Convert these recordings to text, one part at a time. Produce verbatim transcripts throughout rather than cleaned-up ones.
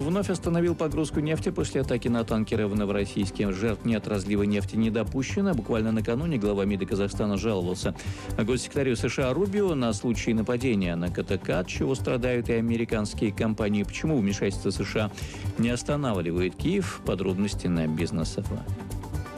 вновь остановил погрузку нефти после атаки на танкеры в Новороссийске. Жертв нет, разлива нефти не допущено. Буквально накануне глава МИДа Казахстана жаловался госсекретарю США Рубио на случай нападения на КТК, от чего страдают и американские компании. Почему вмешательство США не останавливает Киев? Подробности на Бизнес точка эф эм.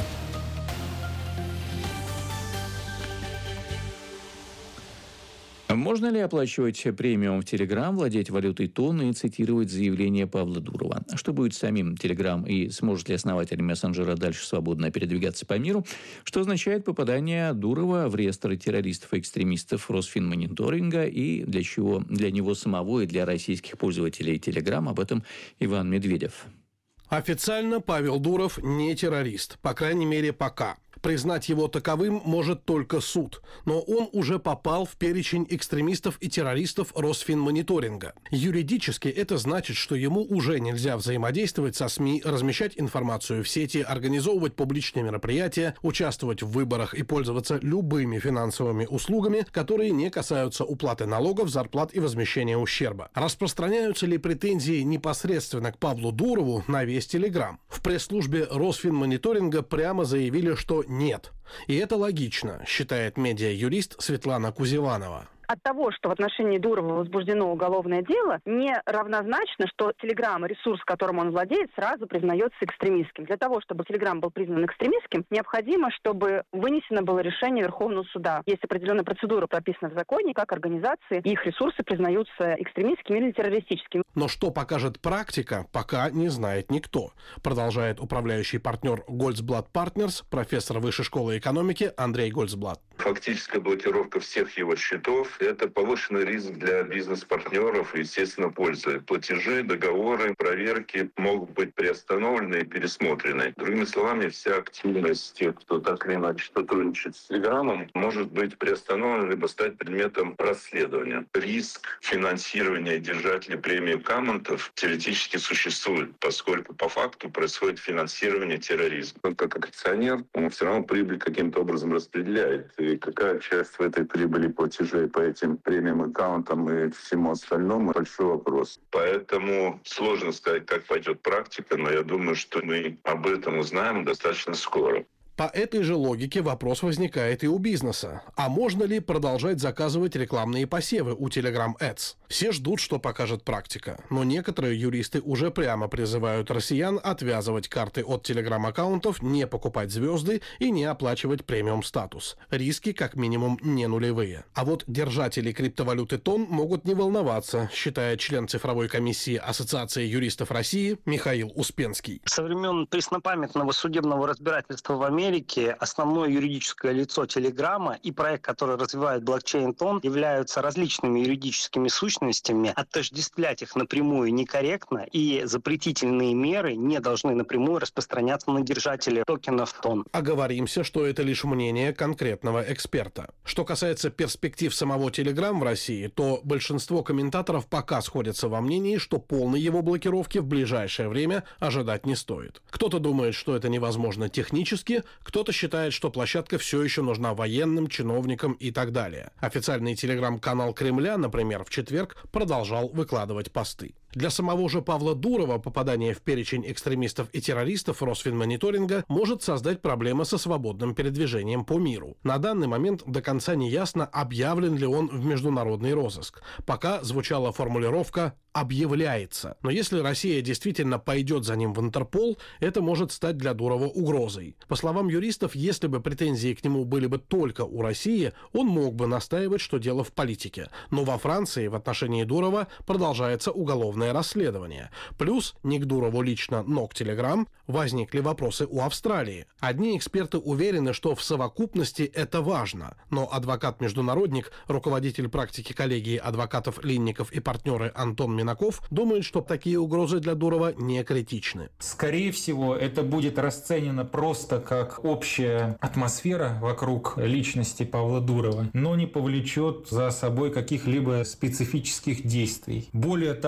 Можно ли оплачивать премиум в Telegram, владеть валютой тон и цитировать заявление Павла Дурова? Что будет с самим Telegram и сможет ли основатель мессенджера дальше свободно передвигаться по миру? Что означает попадание Дурова в реестр террористов и экстремистов Росфинмониторинга и для чего для него самого и для российских пользователей Telegram? Об этом Иван Медведев. Официально Павел Дуров не террорист, по крайней мере, пока. Признать его таковым может только суд, но он уже попал в перечень экстремистов и террористов Росфинмониторинга. Юридически это значит, что ему уже нельзя взаимодействовать со СМИ, размещать информацию в сети, организовывать публичные мероприятия, участвовать в выборах и пользоваться любыми финансовыми услугами, которые не касаются уплаты налогов, зарплат и возмещения ущерба. Распространяются ли претензии непосредственно к Павлу Дурову на весь Telegram? В пресс-службе Росфинмониторинга прямо заявили, что нет. И это логично, считает медиа-юрист Светлана Кузеванова. От того, что в отношении Дурова возбуждено уголовное дело, не равнозначно, что Telegram, ресурс, которым он владеет, сразу признается экстремистским. Для того, чтобы Telegram был признан экстремистским, необходимо, чтобы вынесено было решение Верховного суда. Есть определенная процедура, прописана в законе, как организации, их ресурсы признаются экстремистскими или террористическими. Но что покажет практика, пока не знает никто, продолжает управляющий партнер Goldblatt Partners, профессор Высшей школы экономики Андрей Goldblatt. Фактическая блокировка всех его счетов – это повышенный риск для бизнес-партнеров и, естественно, пользы. Платежи, договоры, проверки могут быть приостановлены и пересмотрены. Другими словами, вся активность тех, кто так или иначе сотрудничает с Телеграмом, может быть приостановлена либо стать предметом расследования. Риск финансирования держателей премии Камонтов теоретически существует, поскольку по факту происходит финансирование терроризма. Он как акционер, он все равно прибыль каким-то образом распределяет. И какая часть в этой прибыли платежей по этим премиум аккаунтам и всему остальному — большой вопрос. Поэтому сложно сказать, как пойдет практика, но я думаю, что мы об этом узнаем достаточно скоро. По этой же логике вопрос возникает и у бизнеса. А можно ли продолжать заказывать рекламные посевы у Telegram Ads? Все ждут, что покажет практика. Но некоторые юристы уже прямо призывают россиян отвязывать карты от Telegram-аккаунтов, не покупать звезды и не оплачивать премиум-статус. Риски как минимум не нулевые. А вот держатели криптовалюты тон могут не волноваться, считает член цифровой комиссии Ассоциации юристов России Михаил Успенский. Со времен преснопамятного судебного разбирательства в Америке основное юридическое лицо Телеграма и проект, который развивает блокчейн Тон, являются различными юридическими сущностями. Отождествлять их напрямую некорректно, и запретительные меры не должны напрямую распространяться на держателей токенов Тон. Оговоримся, что это лишь мнение конкретного эксперта. Что касается перспектив самого Телеграм в России, то большинство комментаторов пока сходятся во мнении, что полной его блокировки в ближайшее время ожидать не стоит. Кто-то думает, что это невозможно технически, кто-то считает, что площадка все еще нужна военным, чиновникам и так далее. Официальный телеграм-канал Кремля, например, в четверг продолжал выкладывать посты. Для самого же Павла Дурова попадание в перечень экстремистов и террористов Росфинмониторинга может создать проблемы со свободным передвижением по миру. На данный момент до конца не ясно, объявлен ли он в международный розыск. Пока звучала формулировка «объявляется». Но если Россия действительно пойдет за ним в Интерпол, это может стать для Дурова угрозой. По словам юристов, если бы претензии к нему были бы только у России, он мог бы настаивать, что дело в политике. Но во Франции в отношении Дурова продолжается уголовное расследование. Плюс не к Дурову лично, но к Telegram возникли вопросы у Австралии. Одни эксперты уверены, что в совокупности это важно, но адвокат-международник, руководитель практики коллегии адвокатов Линников и партнеры Антон Минаков думает, что такие угрозы для Дурова не критичны. Скорее всего, это будет расценено просто как общая атмосфера вокруг личности Павла Дурова, но не повлечет за собой каких-либо специфических действий. Более того,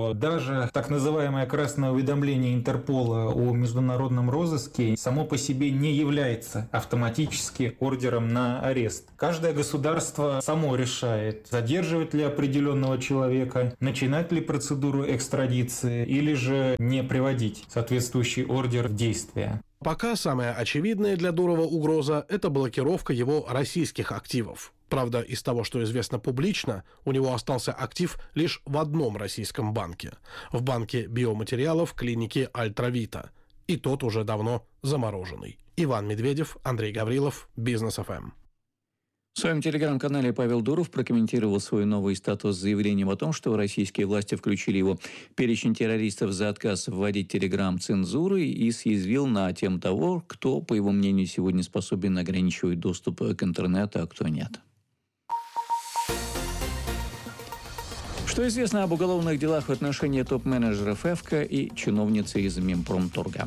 что даже так называемое красное уведомление Интерпола о международном розыске само по себе не является автоматически ордером на арест. Каждое государство само решает, задерживать ли определенного человека, начинать ли процедуру экстрадиции или же не приводить соответствующий ордер в действие. Пока самая очевидная для Дурова угроза – это блокировка его российских активов. Правда, из того, что известно публично, у него остался актив лишь в одном российском банке – в банке биоматериалов клиники «Альтравита». И тот уже давно замороженный. Иван Медведев, Андрей Гаврилов, Бизнес эф эм. В своем телеграм-канале Павел Дуров прокомментировал свой новый статус с заявлением о том, что российские власти включили его в перечень террористов за отказ вводить телеграм-цензуры и съязвил на тему того, кто, по его мнению, сегодня способен ограничивать доступ к интернету, а кто нет. Что известно об уголовных делах в отношении топ-менеджеров ЭФКО и чиновницы из Минпромторга?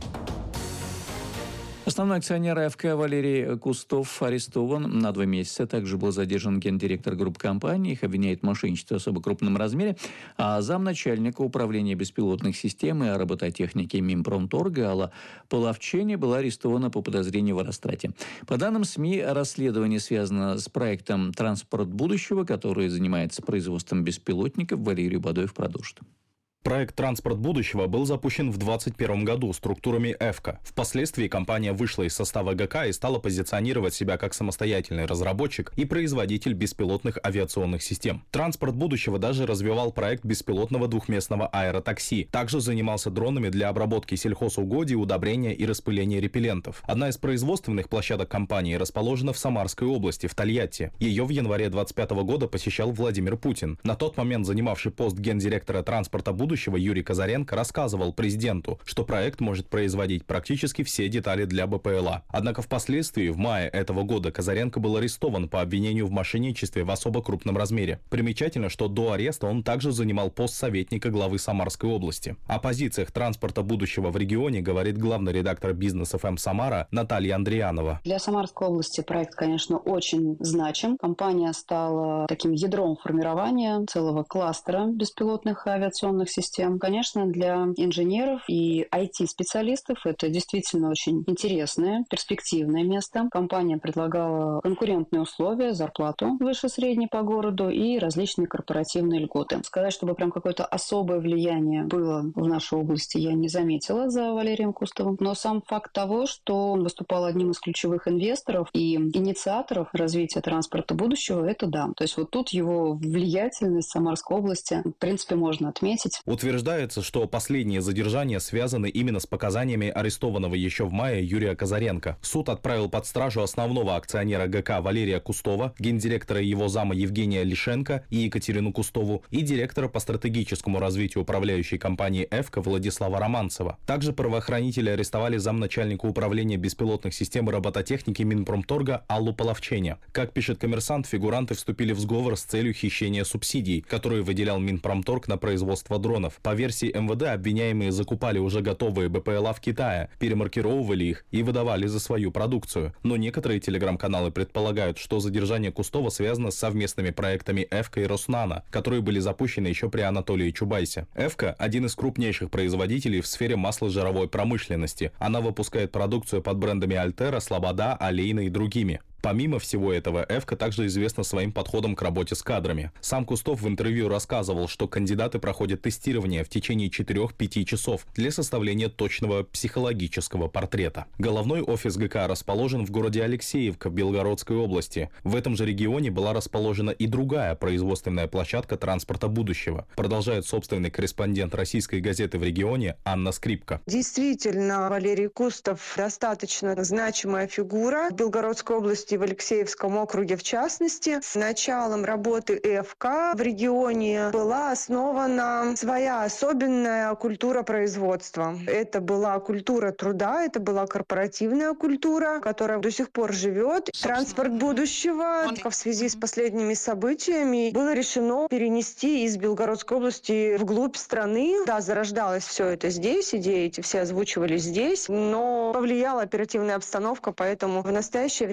Основной акционер ЭФКО Валерий Кустов арестован на два месяца. Также был задержан гендиректор группы компаний. Их обвиняют в мошенничестве в особо крупном размере. А замначальника управления беспилотных систем и робототехники Минпромторга Алла Половчене была арестована по подозрению в растрате. По данным СМИ, расследование связано с проектом «Транспорт будущего», который занимается производством беспилотников. Валерий Бадоев продолжит. Проект «Транспорт будущего» был запущен в двадцать первом году структурами ЭФКО. Впоследствии компания вышла из состава ГК и стала позиционировать себя как самостоятельный разработчик и производитель беспилотных авиационных систем. «Транспорт будущего» даже развивал проект беспилотного двухместного аэротакси. Также занимался дронами для обработки сельхозугодий, удобрения и распыления репеллентов. Одна из производственных площадок компании расположена в Самарской области, в Тольятти. Ее в январе двадцать пятого года посещал Владимир Путин. На тот момент занимавший пост гендиректора «Транспорта будущего» Юрий Казаренко рассказывал президенту, что проект может производить практически все детали для БПЛА. Однако впоследствии, в мае этого года, Казаренко был арестован по обвинению в мошенничестве в особо крупном размере. Примечательно, что до ареста он также занимал пост советника главы Самарской области. О позициях «Транспорта будущего» в регионе говорит главный редактор Бизнес эф эм Самара Наталья Андриянова. Для Самарской области проект, конечно, очень значим. Компания стала таким ядром формирования целого кластера беспилотных авиационных систем. Систем. Конечно, для инженеров и ай ти-специалистов это действительно очень интересное, перспективное место. Компания предлагала конкурентные условия, зарплату выше средней по городу и различные корпоративные льготы. Сказать, чтобы прям какое-то особое влияние было в нашей области, я не заметила за Валерием Кустовым. Но сам факт того, что он выступал одним из ключевых инвесторов и инициаторов развития транспорта будущего, это да. То есть вот тут его влиятельность в Самарской области, в принципе, можно отметить. Утверждается, что последние задержания связаны именно с показаниями арестованного еще в мае Юрия Казаренко. Суд отправил под стражу основного акционера ГК Валерия Кустова, гендиректора его зама Евгения Лишенко и Екатерину Кустову и директора по стратегическому развитию управляющей компании ЭФКО Владислава Романцева. Также правоохранители арестовали замначальника управления беспилотных систем и робототехники Минпромторга Аллу Половчене. Как пишет «Коммерсант», фигуранты вступили в сговор с целью хищения субсидий, которые выделял Минпромторг на производство дронов. По версии эм вэ дэ, обвиняемые закупали уже готовые БПЛА в Китае, перемаркировывали их и выдавали за свою продукцию. Но некоторые телеграм-каналы предполагают, что задержание Кустова связано с совместными проектами ЭФКО и Роснано, которые были запущены еще при Анатолии Чубайсе. ЭФКО – один из крупнейших производителей в сфере масложировой промышленности. Она выпускает продукцию под брендами Альтера, Слобода, Олейна и другими. Помимо всего этого, ЭФКО также известна своим подходом к работе с кадрами. Сам Кустов в интервью рассказывал, что кандидаты проходят тестирование в течение четырёх-пяти часов для составления точного психологического портрета. Головной офис ГК расположен в городе Алексеевка в Белгородской области. В этом же регионе была расположена и другая производственная площадка «Транспорта будущего», продолжает собственный корреспондент российской газеты в регионе Анна Скрипка. Действительно, Валерий Кустов достаточно значимая фигура в Белгородской области, в Алексеевском округе в частности. С началом работы ЭФКО в регионе была основана своя особенная культура производства. Это была культура труда, это была корпоративная культура, которая до сих пор живет. Транспорт будущего в связи с последними событиями было решено перенести из Белгородской области вглубь страны. Да, зарождалось все это здесь, идеи эти все озвучивались здесь, но повлияла оперативная обстановка, поэтому в настоящее время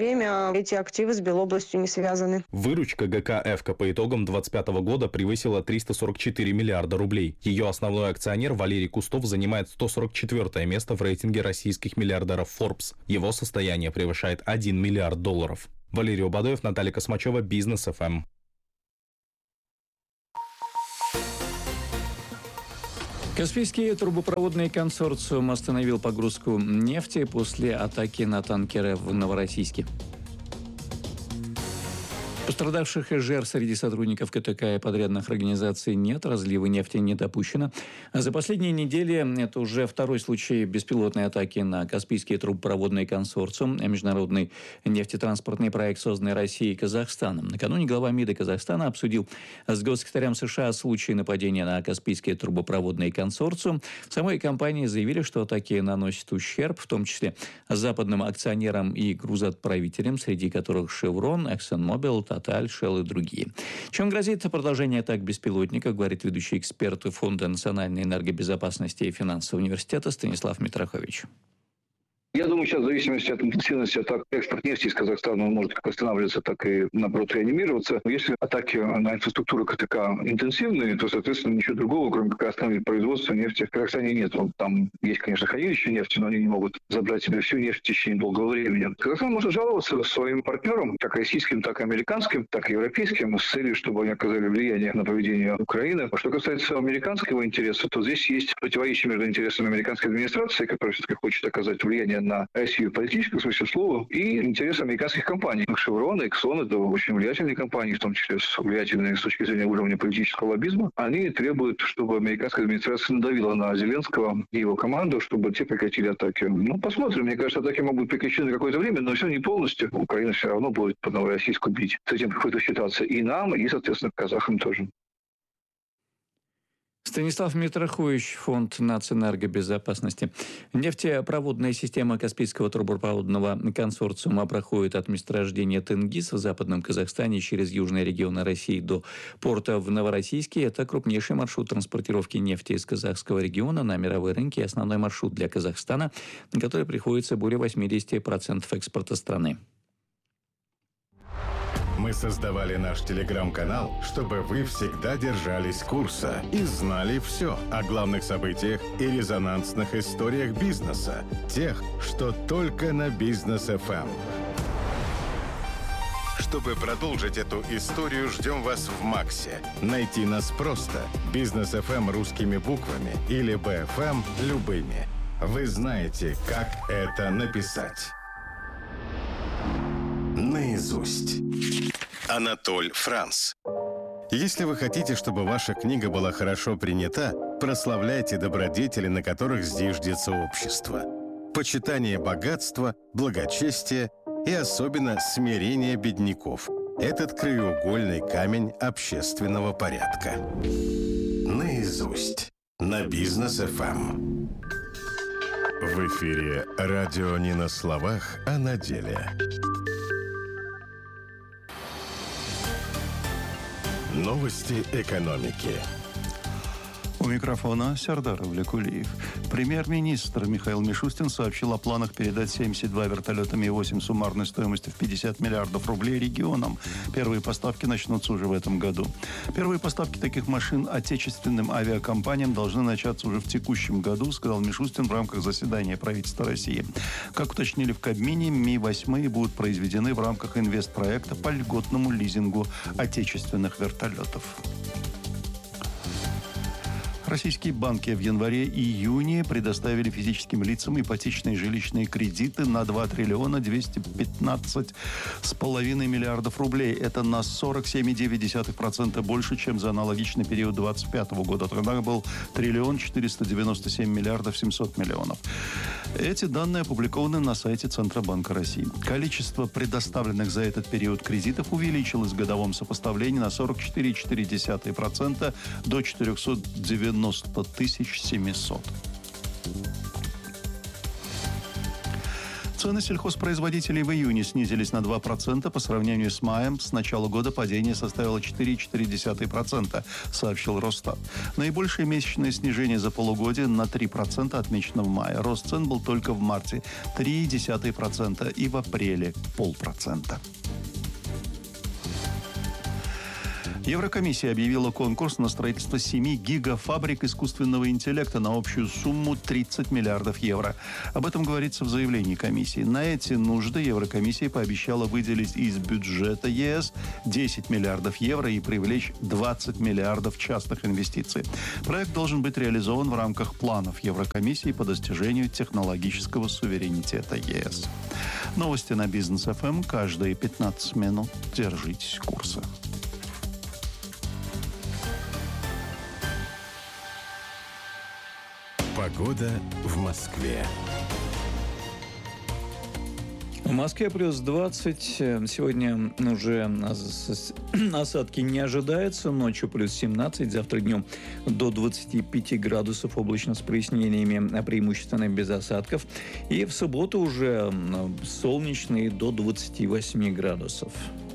что эти активы с Белобластью не связаны. Выручка ГК «Эвка» по итогам двадцать пятого года превысила триста сорок четыре миллиарда рублей. Ее основной акционер Валерий Кустов занимает сто сорок четвёртое место в рейтинге российских миллиардеров Forbes. Его состояние превышает один миллиард долларов. Валерий Убадоев, Наталья Космачева, Бизнес эф эм. Каспийский трубопроводный консорциум остановил погрузку нефти после атаки на танкеры в Новороссийске. Пострадавших и жертв среди сотрудников КТК и подрядных организаций нет, разлива нефти не допущено. А за последние недели это уже второй случай беспилотной атаки на Каспийский трубопроводный консорциум, международный нефтетранспортный проект, созданный Россией и Казахстаном. Накануне глава МИДа Казахстана обсудил с госсекретарем США случай нападения на Каспийский трубопроводный консорциум. В самой компании заявили, что атаки наносят ущерб, в том числе западным акционерам и грузоотправителям, среди которых Chevron, ExxonMobil, Total, Shell и другие. Чем грозит продолжение атак беспилотников, говорит ведущий эксперт Фонда национальной энергобезопасности и финансового университета Станислав Митрохович. Я думаю, сейчас в зависимости от интенсивности атак, экспорт нефти из Казахстана может как останавливаться, так и, наоборот, реанимироваться. Но если атаки на инфраструктуру КТК интенсивные, то, соответственно, ничего другого, кроме как остановить производство нефти, в Казахстане нет. Там есть, конечно, хранилище нефти, но они не могут забрать себе всю нефть в течение долгого времени. Казахстан может жаловаться своим партнерам, как российским, так и американским, так и европейским, с целью, чтобы они оказали влияние на поведение Украины. А что касается американского интереса, то здесь есть противоречие между интересами американской администрации, которая все-таки хочет оказать влияние на Россию в политическом смысле слова, и интересы американских компаний. Chevron и Exxon — это очень влиятельные компании, в том числе влиятельные с точки зрения уровня политического лоббизма. Они требуют, чтобы американская администрация надавила на Зеленского и его команду, чтобы те прекратили атаки. Ну, посмотрим. Мне кажется, атаки могут прекращены на какое-то время, но все не полностью. Украина все равно будет по Новороссийску бить. С этим приходится считаться и нам, и, соответственно, казахам тоже. Станислав Митрохович, Фонд нацэнергобезопасности. Нефтепроводная система Каспийского трубопроводного консорциума проходит от месторождения Тенгиз в западном Казахстане через южные регионы России до порта в Новороссийске. Это крупнейший маршрут транспортировки нефти из казахского региона на мировые рынки и основной маршрут для Казахстана, на который приходится более восемьдесят процентов экспорта страны. Мы создавали наш телеграм-канал, чтобы вы всегда держались курса и знали все о главных событиях и резонансных историях бизнеса. Тех, что только на Бизнес эф эм. Чтобы продолжить эту историю, ждем вас в Максе. Найти нас просто. Бизнес эф эм русскими буквами или би эф эм любыми. Вы знаете, как это написать. Наизусть. Анатоль Франц. Если вы хотите, чтобы ваша книга была хорошо принята, прославляйте добродетели, на которых зиждется общество. Почитание богатства, благочестия и особенно смирение бедняков. Этот краеугольный камень общественного порядка. Наизусть. На Бизнес эф эм. В эфире радио не на словах, а на деле. Новости экономики. У микрофона Сардар Авлекулиев. Премьер-министр Михаил Мишустин сообщил о планах передать семьдесят два вертолета Ми восемь суммарной стоимостью в пятьдесят миллиардов рублей регионам. Первые поставки начнутся уже в этом году. Первые поставки таких машин отечественным авиакомпаниям должны начаться уже в текущем году, сказал Мишустин в рамках заседания правительства России. Как уточнили в Кабмине, Ми восемь будут произведены в рамках инвестпроекта по льготному лизингу отечественных вертолетов. Российские банки в январе-июне предоставили физическим лицам ипотечные жилищные кредиты на два триллиона двести пятнадцать с половиной миллиардов рублей. Это на сорок семь целых девять десятых процента больше, чем за аналогичный период двадцать пятого года. Тогда был триллион четыреста девяносто семь миллиардов семьсот миллионов. Эти данные опубликованы на сайте Центробанка России. Количество предоставленных за этот период кредитов увеличилось в годовом сопоставлении на сорок четыре целых четыре десятых процента до четыреста девяносто тысяч семьсот. Цены сельхозпроизводителей в июне снизились на два процента по сравнению с маем. С начала года падение составило четыре целых четыре десятых процента, сообщил Росстат. Наибольшее месячное снижение за полугодие на три процента отмечено в мае. Рост цен был только в марте – три целых одна десятая процента и в апреле – полпроцента. Еврокомиссия объявила конкурс на строительство семи гигафабрик искусственного интеллекта на общую сумму тридцать миллиардов евро. Об этом говорится в заявлении комиссии. На эти нужды Еврокомиссия пообещала выделить из бюджета ЕС десять миллиардов евро и привлечь двадцать миллиардов частных инвестиций. Проект должен быть реализован в рамках планов Еврокомиссии по достижению технологического суверенитета ЕС. Новости на Бизнес эф эм каждые пятнадцать минут. Держитесь курса. Погода в Москве. В Москве плюс двадцать. Сегодня уже осадки не ожидается. Ночью плюс семнадцать. Завтра днем до двадцати пяти градусов. Облачно с прояснениями, преимущественно без осадков. И в субботу уже солнечный до двадцати восьми градусов.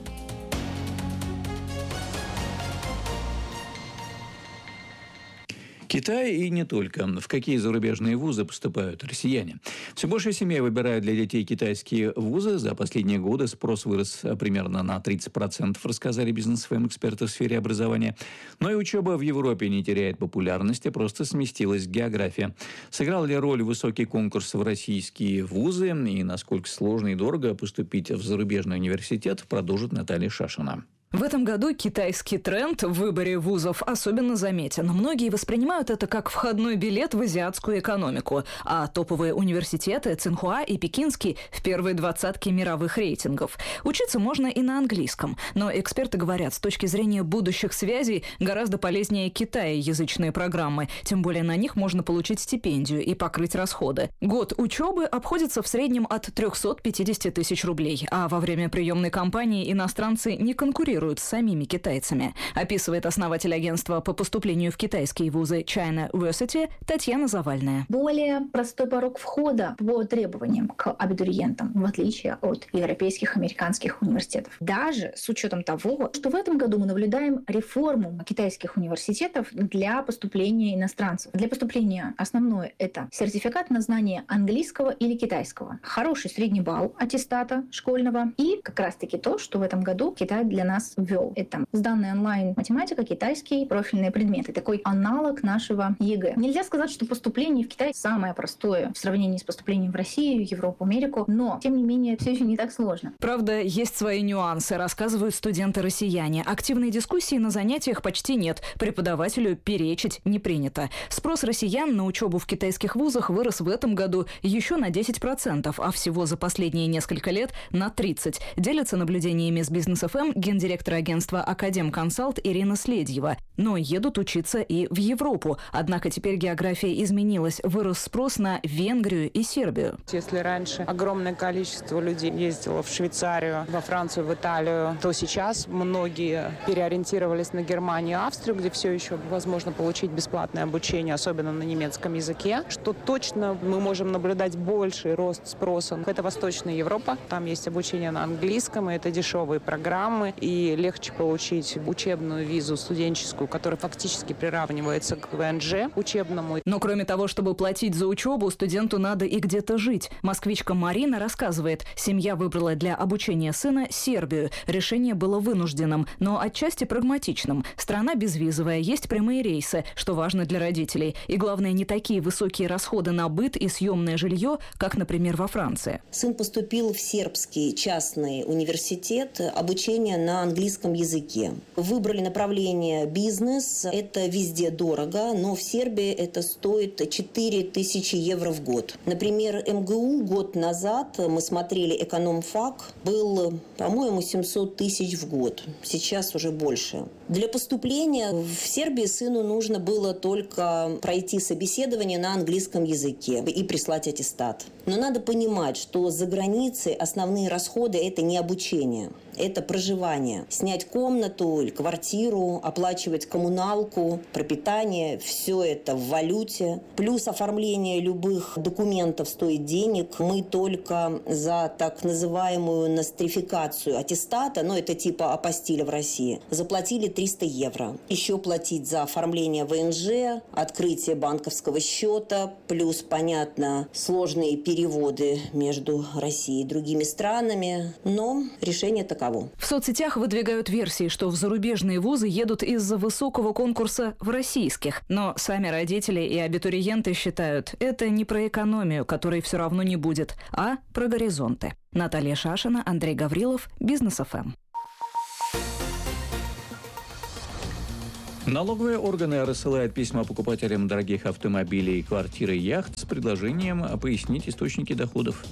Китай и не только. В какие зарубежные вузы поступают россияне? Все больше семей выбирают для детей китайские вузы. За последние годы спрос вырос примерно на тридцать процентов, рассказали Бизнес эф эм эксперты в сфере образования. Но и учеба в Европе не теряет популярности, просто сместилась география. Сыграл ли роль высокий конкурс в российские вузы и насколько сложно и дорого поступить в зарубежный университет, продолжит Наталья Шашина. В этом году китайский тренд в выборе вузов особенно заметен. Многие воспринимают это как входной билет в азиатскую экономику, а топовые университеты Цинхуа и Пекинский в первой двадцатке мировых рейтингов. Учиться можно и на английском, но эксперты говорят, с точки зрения будущих связей гораздо полезнее китаеязычные программы, тем более на них можно получить стипендию и покрыть расходы. Год учебы обходится в среднем от трехсот пятидесяти тысяч рублей, а во время приемной кампании иностранцы не конкурируют с самими китайцами, описывает основатель агентства по поступлению в китайские вузы China Versity Татьяна Завальная. Более простой порог входа по требованиям к абитуриентам, в отличие от европейских, американских университетов. Даже с учетом того, что в этом году мы наблюдаем реформу китайских университетов для поступления иностранцев. Для поступления основное – это сертификат на знание английского или китайского, хороший средний балл аттестата школьного и как раз-таки то, что в этом году Китай для нас ввел. Это сданные онлайн математика, китайский, профильные предметы. Такой аналог нашего ЕГЭ. Нельзя сказать, что поступление в Китай самое простое в сравнении с поступлением в Россию, Европу, Америку, но, тем не менее, все еще не так сложно. Правда, есть свои нюансы, рассказывают студенты-россияне. Активной дискуссии на занятиях почти нет. Преподавателю перечить не принято. Спрос россиян на учебу в китайских вузах вырос в этом году еще на десять процентов, а всего за последние несколько лет на тридцать процентов. Делятся наблюдениями с Бизнес эф эм гендиректор агентства «Академконсалт» Ирина Следьева. Но едут учиться и в Европу. Однако теперь география изменилась. Вырос спрос на Венгрию и Сербию. Если раньше огромное количество людей ездило в Швейцарию, во Францию, в Италию, то сейчас многие переориентировались на Германию и Австрию, где все еще возможно получить бесплатное обучение, особенно на немецком языке. Что точно мы можем наблюдать больший рост спроса. Это Восточная Европа. Там есть обучение на английском, и это дешевые программы, и легче получить учебную визу студенческую, которая фактически приравнивается к вэ эн жэ учебному. Но кроме того, чтобы платить за учебу, студенту надо и где-то жить. Москвичка Марина рассказывает, семья выбрала для обучения сына Сербию. Решение было вынужденным, но отчасти прагматичным. Страна безвизовая, есть прямые рейсы, что важно для родителей. И главное, не такие высокие расходы на быт и съемное жилье, как, например, во Франции. Сын поступил в сербский частный университет, обучение на английском английском языке. Выбрали направление бизнес. Это везде дорого, но в Сербии это стоит четыре тысячи евро в год. Например, эм гэ у год назад, мы смотрели экономфак, был, по-моему, семьсот тысяч в год. Сейчас уже больше. Для поступления в Сербии сыну нужно было только пройти собеседование на английском языке и прислать аттестат. Но надо понимать, что за границей основные расходы – это не обучение. Это проживание. Снять комнату или квартиру, оплачивать коммуналку, пропитание. Все это в валюте. Плюс оформление любых документов стоит денег. Мы только за так называемую нострификацию аттестата, ну это типа апостиля в России, заплатили триста евро. Еще платить за оформление вэ эн жэ, открытие банковского счета, плюс, понятно, сложные переводы между Россией и другими странами. Но решение таково. В соцсетях выдвигают версии, что в зарубежные вузы едут из-за высокого конкурса в российских. Но сами родители и абитуриенты считают, это не про экономию, которой все равно не будет, а про горизонты. Наталья Шашина, Андрей Гаврилов, Бизнес эф эм. Налоговые органы рассылают письма покупателям дорогих автомобилей, квартир и яхт с предложением пояснить источники доходов.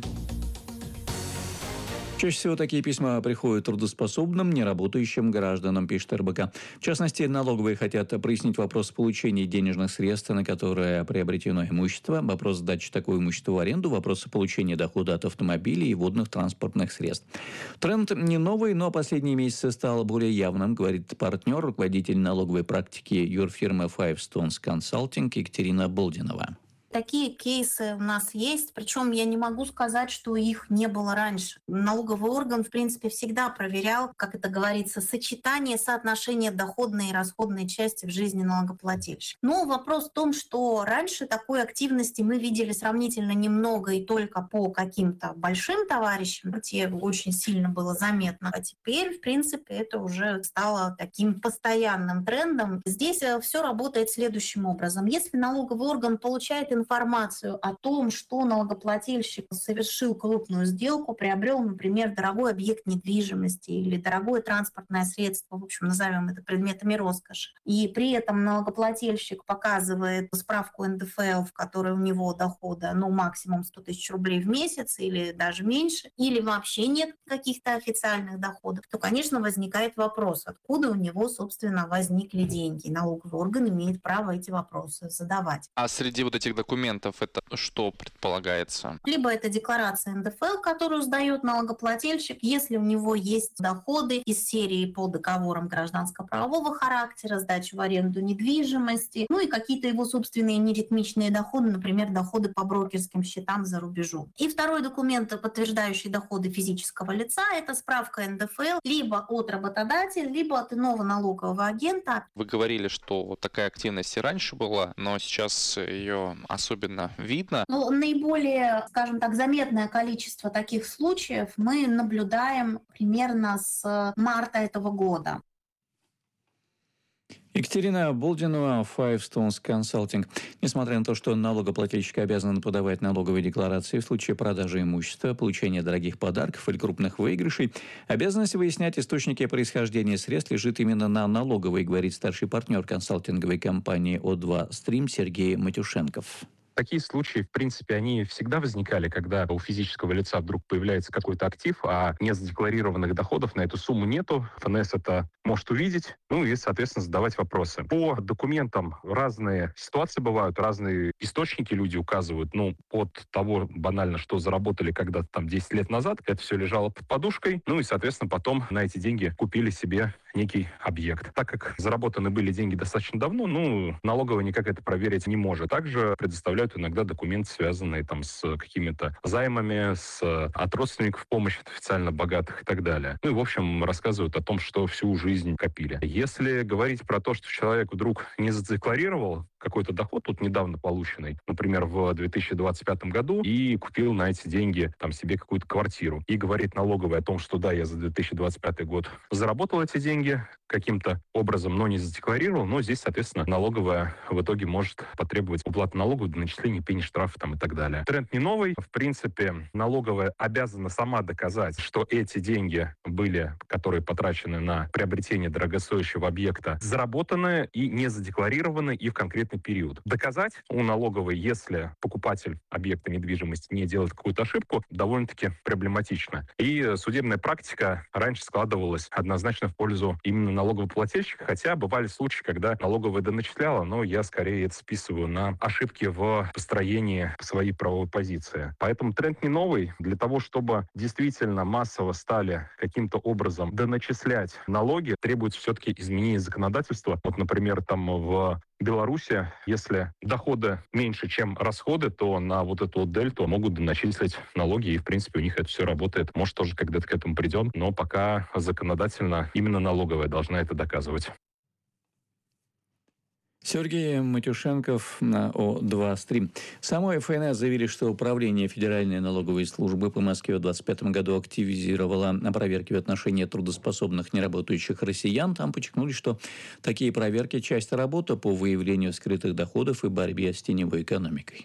Чаще всего такие письма приходят трудоспособным, неработающим гражданам, пишет эр бэ ка. В частности, налоговые хотят прояснить вопрос получения денежных средств, на которые приобретено имущество, вопрос сдачи такого имущества в аренду, вопрос получения дохода от автомобилей и водных транспортных средств. Тренд не новый, но последние месяцы стал более явным, говорит партнер, руководитель налоговой практики юрфирмы Five Stones Consulting Екатерина Болдинова. Такие кейсы у нас есть, причем я не могу сказать, что их не было раньше. Налоговый орган, в принципе, всегда проверял, как это говорится, сочетание, соотношение доходной и расходной части в жизни налогоплательщика. Но вопрос в том, что раньше такой активности мы видели сравнительно немного и только по каким-то большим товарищам, где очень сильно было заметно. А теперь, в принципе, это уже стало таким постоянным трендом. Здесь все работает следующим образом. Если налоговый орган получает информацию о том, что налогоплательщик совершил крупную сделку, приобрел, например, дорогой объект недвижимости или дорогое транспортное средство, в общем, назовем это предметами роскоши, и при этом налогоплательщик показывает справку эн дэ эф эл, в которой у него дохода, ну, максимум сто тысяч рублей в месяц или даже меньше, или вообще нет каких-то официальных доходов, то, конечно, возникает вопрос, откуда у него, собственно, возникли деньги. Налоговый орган имеет право эти вопросы задавать. А среди вот этих документов документов это что предполагается? Либо это декларация эн дэ эф эл, которую сдает налогоплательщик, если у него есть доходы из серии по договорам гражданско-правового характера, сдача в аренду недвижимости, ну и какие-то его собственные неритмичные доходы, например, доходы по брокерским счетам за рубежом. И второй документ, подтверждающий доходы физического лица, это справка эн дэ эф эл либо от работодателя, либо от иного налогового агента. Вы говорили, что такая активность и раньше была, но сейчас ее особенно видно. Ну, наиболее, скажем так, заметное количество таких случаев мы наблюдаем примерно с марта этого года. Екатерина Болдинова, Five Stones Consulting. Несмотря на то, что налогоплательщик обязан подавать налоговые декларации в случае продажи имущества, получения дорогих подарков или крупных выигрышей, обязанность выяснять источники происхождения средств лежит именно на налоговой, говорит старший партнер консалтинговой компании о два Стрим Сергей Матюшенков. Такие случаи, в принципе, они всегда возникали, когда у физического лица вдруг появляется какой-то актив, а незадекларированных доходов на эту сумму нету. эф эн эс это может увидеть, ну и, соответственно, задавать вопросы. По документам разные ситуации бывают, разные источники люди указывают. Ну, от того банально, что заработали когда-то там десять лет назад, это все лежало под подушкой, ну и, соответственно, потом на эти деньги купили себе некий объект. Так как заработаны были деньги достаточно давно, ну, налоговая никак это проверить не может. Также предоставляют иногда документы, связанные там с какими-то займами, с, от родственников помощи, от официально богатых и так далее. Ну и, в общем, рассказывают о том, что всю жизнь копили. Если говорить про то, что человек вдруг не задекларировал какой-то доход, тут недавно полученный, например, в две тысячи двадцать пятом году, и купил на эти деньги там себе какую-то квартиру, и говорит налоговой о том, что да, я за две тысячи двадцать пятый год заработал эти деньги каким-то образом, но не задекларировал, но здесь, соответственно, налоговая в итоге может потребовать уплаты налогов, начисления пени, штрафов там и так далее. Тренд не новый. В принципе, налоговая обязана сама доказать, что эти деньги были, которые потрачены на приобретение дорогостоящего объекта, заработаны и не задекларированы и в конкретный период. Доказать у налоговой, если покупатель объекта недвижимости не делает какую-то ошибку, довольно-таки проблематично. И судебная практика раньше складывалась однозначно в пользу пользу именно налогоплательщика, хотя бывали случаи, когда налоговая доначисляла, но я скорее это списываю на ошибки в построении своей правовой позиции. Поэтому тренд не новый. Для того, чтобы действительно массово стали каким-то образом доначислять налоги, требуется все-таки изменение законодательства. Вот, например, там в Беларуси, если доходы меньше, чем расходы, то на вот эту вот дельту могут доначислить налоги, и, в принципе, у них это все работает. Может, тоже когда-то к этому придем, но пока законодательно именно налоговая должна это доказывать. Сергей Матюшенков на О два Стрим. Самой ФНС заявили, что Управление Федеральной налоговой службы по Москве в двадцать пятом году активизировало проверки в отношении трудоспособных неработающих россиян. Там подчеркнули, что такие проверки – часть работы по выявлению скрытых доходов и борьбе с теневой экономикой.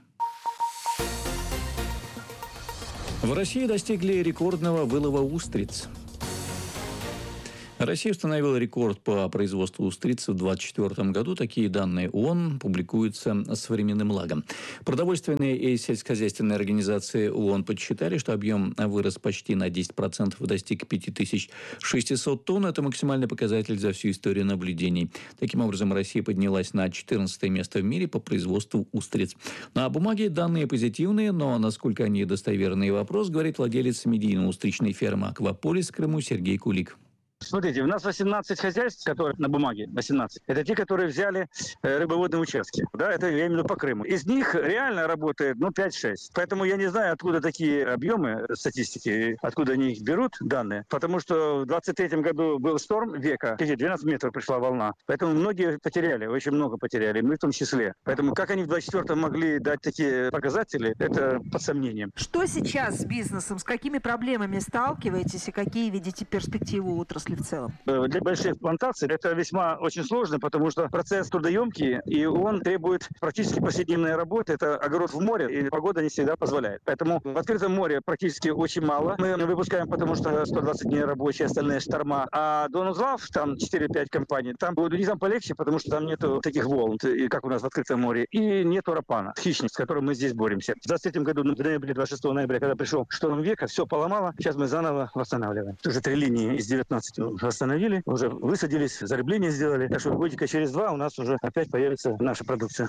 В России достигли рекордного вылова устриц. Россия установила рекорд по производству устриц в две тысячи двадцать четвёртом году. Такие данные ООН публикуются с временным лагом. Продовольственные и сельскохозяйственные организации ООН подсчитали, что объем вырос почти на десять процентов и достиг пять тысяч шестьсот тонн. Это максимальный показатель за всю историю наблюдений. Таким образом, Россия поднялась на четырнадцатое место в мире по производству устриц. На бумаге данные позитивные, но насколько они достоверный вопрос, говорит владелец медийно-устричной фермы «Акваполис» в Крыму Сергей Кулик. Смотрите, у нас восемнадцать хозяйств, которые на бумаге, восемнадцать. Это те, которые взяли э, рыбоводные участки. Да, это я имею в виду по Крыму. Из них реально работает, ну, пять-шесть. Поэтому я не знаю, откуда такие объемы статистики, откуда они их берут, данные. Потому что в двадцать третьем году был шторм века, двенадцать метров пришла волна. Поэтому многие потеряли, очень много потеряли, мы в том числе. Поэтому как они в двадцать четвёртом могли дать такие показатели, это под сомнением. Что сейчас с бизнесом, с какими проблемами сталкиваетесь и какие видите перспективы у отрасли в целом? Для больших плантаций это весьма очень сложно, потому что процесс трудоемкий, и он требует практически повседневной работы. Это огород в море, и погода не всегда позволяет. Поэтому в открытом море практически очень мало. Мы выпускаем, потому что сто двадцать дней рабочие, остальные шторма. А Донузлав, там четыре-пять компаний, там будет там полегче, потому что там нету таких волн, как у нас в открытом море, и нету рапана, хищник, с которым мы здесь боремся. В двадцать третьем году, в ноябре, двадцать шестого ноября, когда пришел шторм века, все поломало. Сейчас мы заново восстанавливаем. Уже три линии из девятнадцати восстановили, уже высадились, зарыбление сделали. Так что годика через два у нас уже опять появится наша продукция.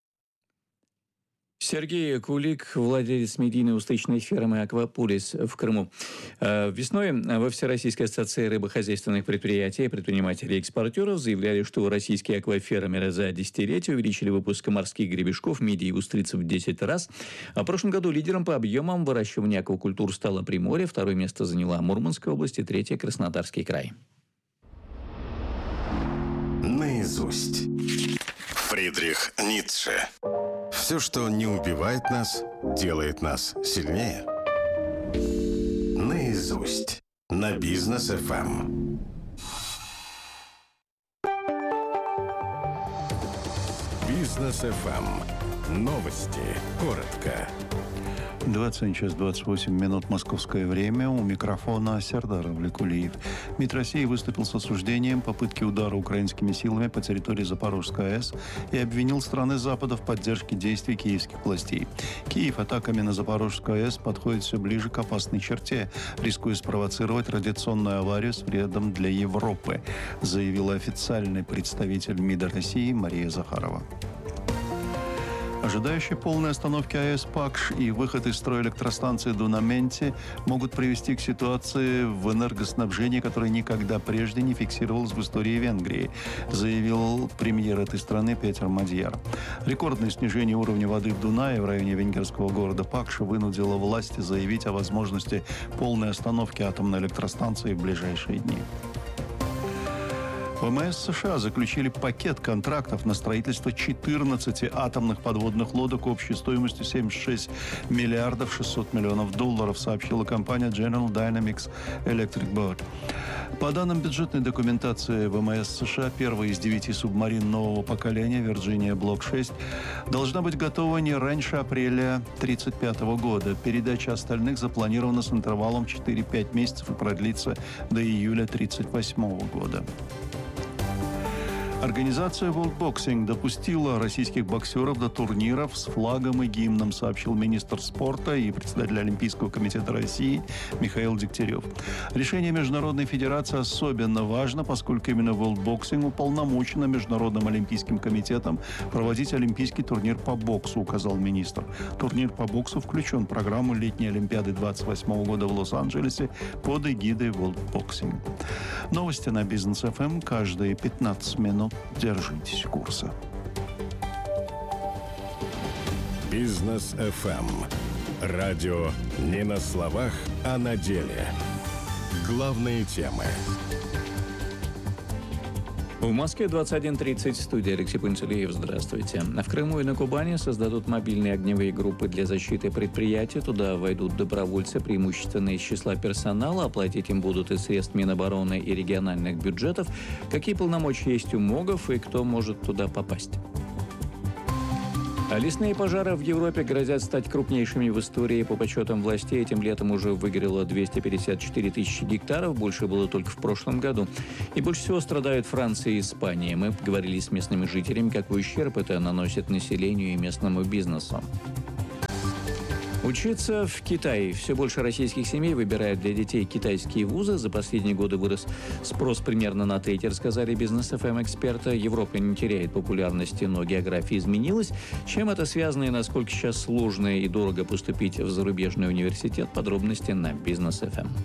Сергей Кулик, владелец медийно-устричной фермы «Акваполис» в Крыму. Весной во Всероссийской ассоциации рыбохозяйственных предприятий, предпринимателей и экспортеров заявляли, что российские аквафермеры за десятилетие увеличили выпуск морских гребешков, мидий и устриц в десять раз. А в прошлом году лидером по объемам выращивания аквакультур стало Приморье, второе место заняла Мурманская область и третье – Краснодарский край. Наизусть. Фридрих Ницше. Все, что не убивает нас, делает нас сильнее. Наизусть. На Бизнес эф эм. Бизнес эф эм. Новости. Коротко. двадцать один час двадцать восемь минут московское время. У микрофона Сердар Авликулиев. МИД России выступил с осуждением попытки удара украинскими силами по территории Запорожской АЭС и обвинил страны Запада в поддержке действий киевских властей. Киев атаками на Запорожскую АЭС подходит все ближе к опасной черте, рискуя спровоцировать радиационную аварию с вредом для Европы, заявила официальный представитель МИДа России Мария Захарова. Ожидающие полной остановки АЭС Пакш и выход из строя электростанции Дунаменти могут привести к ситуации в энергоснабжении, которая никогда прежде не фиксировалась в истории Венгрии, заявил премьер этой страны Петер Мадьяр. Рекордное снижение уровня воды в Дунае в районе венгерского города Пакша вынудило власти заявить о возможности полной остановки атомной электростанции в ближайшие дни. ВМС США заключили пакет контрактов на строительство четырнадцати атомных подводных лодок общей стоимостью семьдесят шесть миллиардов шестьсот миллионов долларов, сообщила компания General Dynamics Electric Boat. По данным бюджетной документации ВМС США, первая из девяти субмарин нового поколения Virginia Block шесть должна быть готова не раньше апреля две тысячи тридцать пятого года. Передача остальных запланирована с интервалом четыре-пять месяцев и продлится до июля две тысячи тридцать восьмого года. Организация World Boxing допустила российских боксеров до турниров с флагом и гимном, сообщил министр спорта и председатель Олимпийского комитета России Михаил Дегтярев. Решение Международной федерации особенно важно, поскольку именно World Boxing уполномочено Международным олимпийским комитетом проводить олимпийский турнир по боксу, указал министр. Турнир по боксу включен в программу летней Олимпиады двадцать восьмого года в Лос-Анджелесе под эгидой World Boxing. Новости на Бизнес эф эм каждые пятнадцать минут. Держитесь курса. Бизнес эф эм. Радио не на словах, а на деле. Главные темы. В Москве двадцать один тридцать. Студия Алексей Пунцелеев. Здравствуйте. В Крыму и на Кубани создадут мобильные огневые группы для защиты предприятий. Туда войдут добровольцы, преимущественно из числа персонала. Оплатить им будут из средств Минобороны и региональных бюджетов. Какие полномочия есть у МОГов и кто может туда попасть? А лесные пожары в Европе грозят стать крупнейшими в истории. По подсчетам властей, этим летом уже выгорело двести пятьдесят четыре тысячи гектаров. Больше было только в прошлом году. И больше всего страдают Франция и Испания. Мы поговорили с местными жителями, какой ущерб это наносит населению и местному бизнесу. Учиться в Китае. Все больше российских семей выбирают для детей китайские вузы. За последние годы вырос спрос примерно на треть, рассказали Бизнес эф эм эксперты. Европа не теряет популярности, но география изменилась. Чем это связано и насколько сейчас сложно и дорого поступить в зарубежный университет? Подробности на Бизнес эф эм.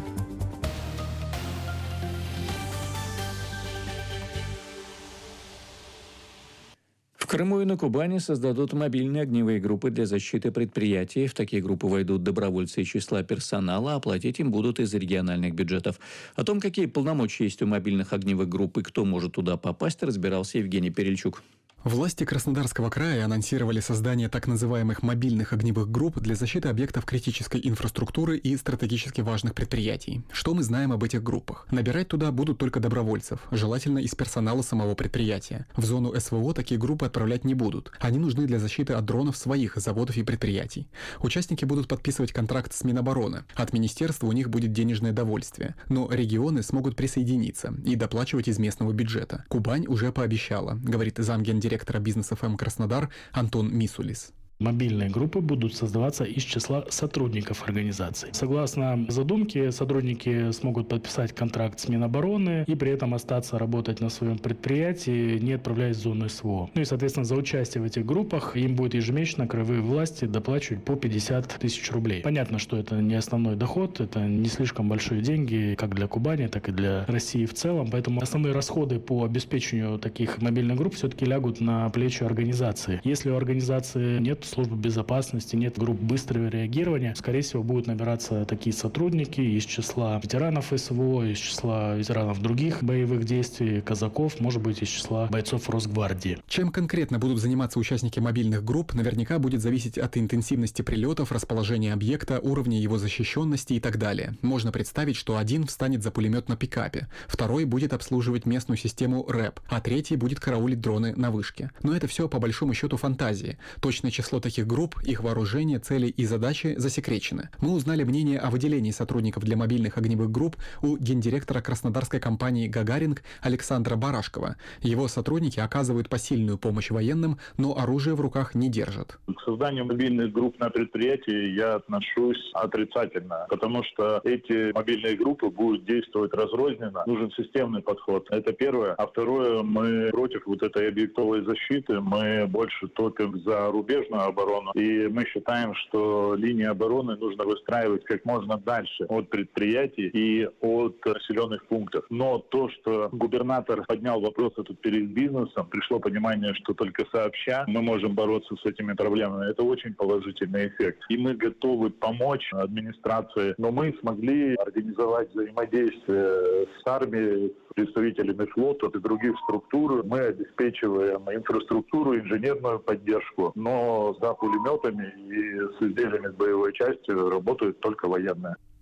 В Крыму и на Кубани создадут мобильные огневые группы для защиты предприятий. В такие группы войдут добровольцы из числа персонала, оплатить им будут из региональных бюджетов. О том, какие полномочия есть у мобильных огневых групп и кто может туда попасть, разбирался Евгений Перельчук. Власти Краснодарского края анонсировали создание так называемых мобильных огневых групп для защиты объектов критической инфраструктуры и стратегически важных предприятий. Что мы знаем об этих группах? Набирать туда будут только добровольцев, желательно из персонала самого предприятия. В зону эс вэ о такие группы отправлять не будут. Они нужны для защиты от дронов своих заводов и предприятий. Участники будут подписывать контракт с Минобороны. От министерства у них будет денежное довольствие. Но регионы смогут присоединиться и доплачивать из местного бюджета. Кубань уже пообещала, говорит замгендиректора директора Бизнес эф эм Краснодар Антон Мисулис. Мобильные группы будут создаваться из числа сотрудников организации. Согласно задумке, сотрудники смогут подписать контракт с Минобороны и при этом остаться работать на своем предприятии, не отправляясь в зону эс вэ о. Ну и, соответственно, за участие в этих группах им будет ежемесячно краевые власти доплачивать по пятьдесят тысяч рублей. Понятно, что это не основной доход, это не слишком большие деньги как для Кубани, так и для России в целом. Поэтому основные расходы по обеспечению таких мобильных групп все-таки лягут на плечи организации. Если у организации нет службы безопасности, нет групп быстрого реагирования, скорее всего, будут набираться такие сотрудники из числа ветеранов эс вэ о, из числа ветеранов других боевых действий, казаков, может быть, из числа бойцов Росгвардии. Чем конкретно будут заниматься участники мобильных групп, наверняка будет зависеть от интенсивности прилетов, расположения объекта, уровня его защищенности и так далее. Можно представить, что один встанет за пулемет на пикапе, второй будет обслуживать местную систему рэп, а третий будет караулить дроны на вышке. Но это все по большому счету фантазии. Точное число таких групп, их вооружение, цели и задачи засекречены. Мы узнали мнение о выделении сотрудников для мобильных огневых групп у гендиректора краснодарской компании «Гагаринг» Александра Барашкова. Его сотрудники оказывают посильную помощь военным, но оружие в руках не держат. К созданию мобильных групп на предприятии я отношусь отрицательно, потому что эти мобильные группы будут действовать разрозненно. Нужен системный подход. Это первое. А второе, мы против вот этой объектовой защиты. Мы больше топим за рубежную оборону. И мы считаем, что линии обороны нужно выстраивать как можно дальше от предприятий и от населенных пунктов. Но то, что губернатор поднял вопрос этот перед бизнесом, пришло понимание, что только сообща мы можем бороться с этими проблемами. Это очень положительный эффект. И мы готовы помочь администрации, но мы смогли организовать взаимодействие с армией, представителями флота и других структур. Мы обеспечиваем инфраструктуру, инженерную поддержку, но за пулеметами и с изделиями с боевой частью работают только военные.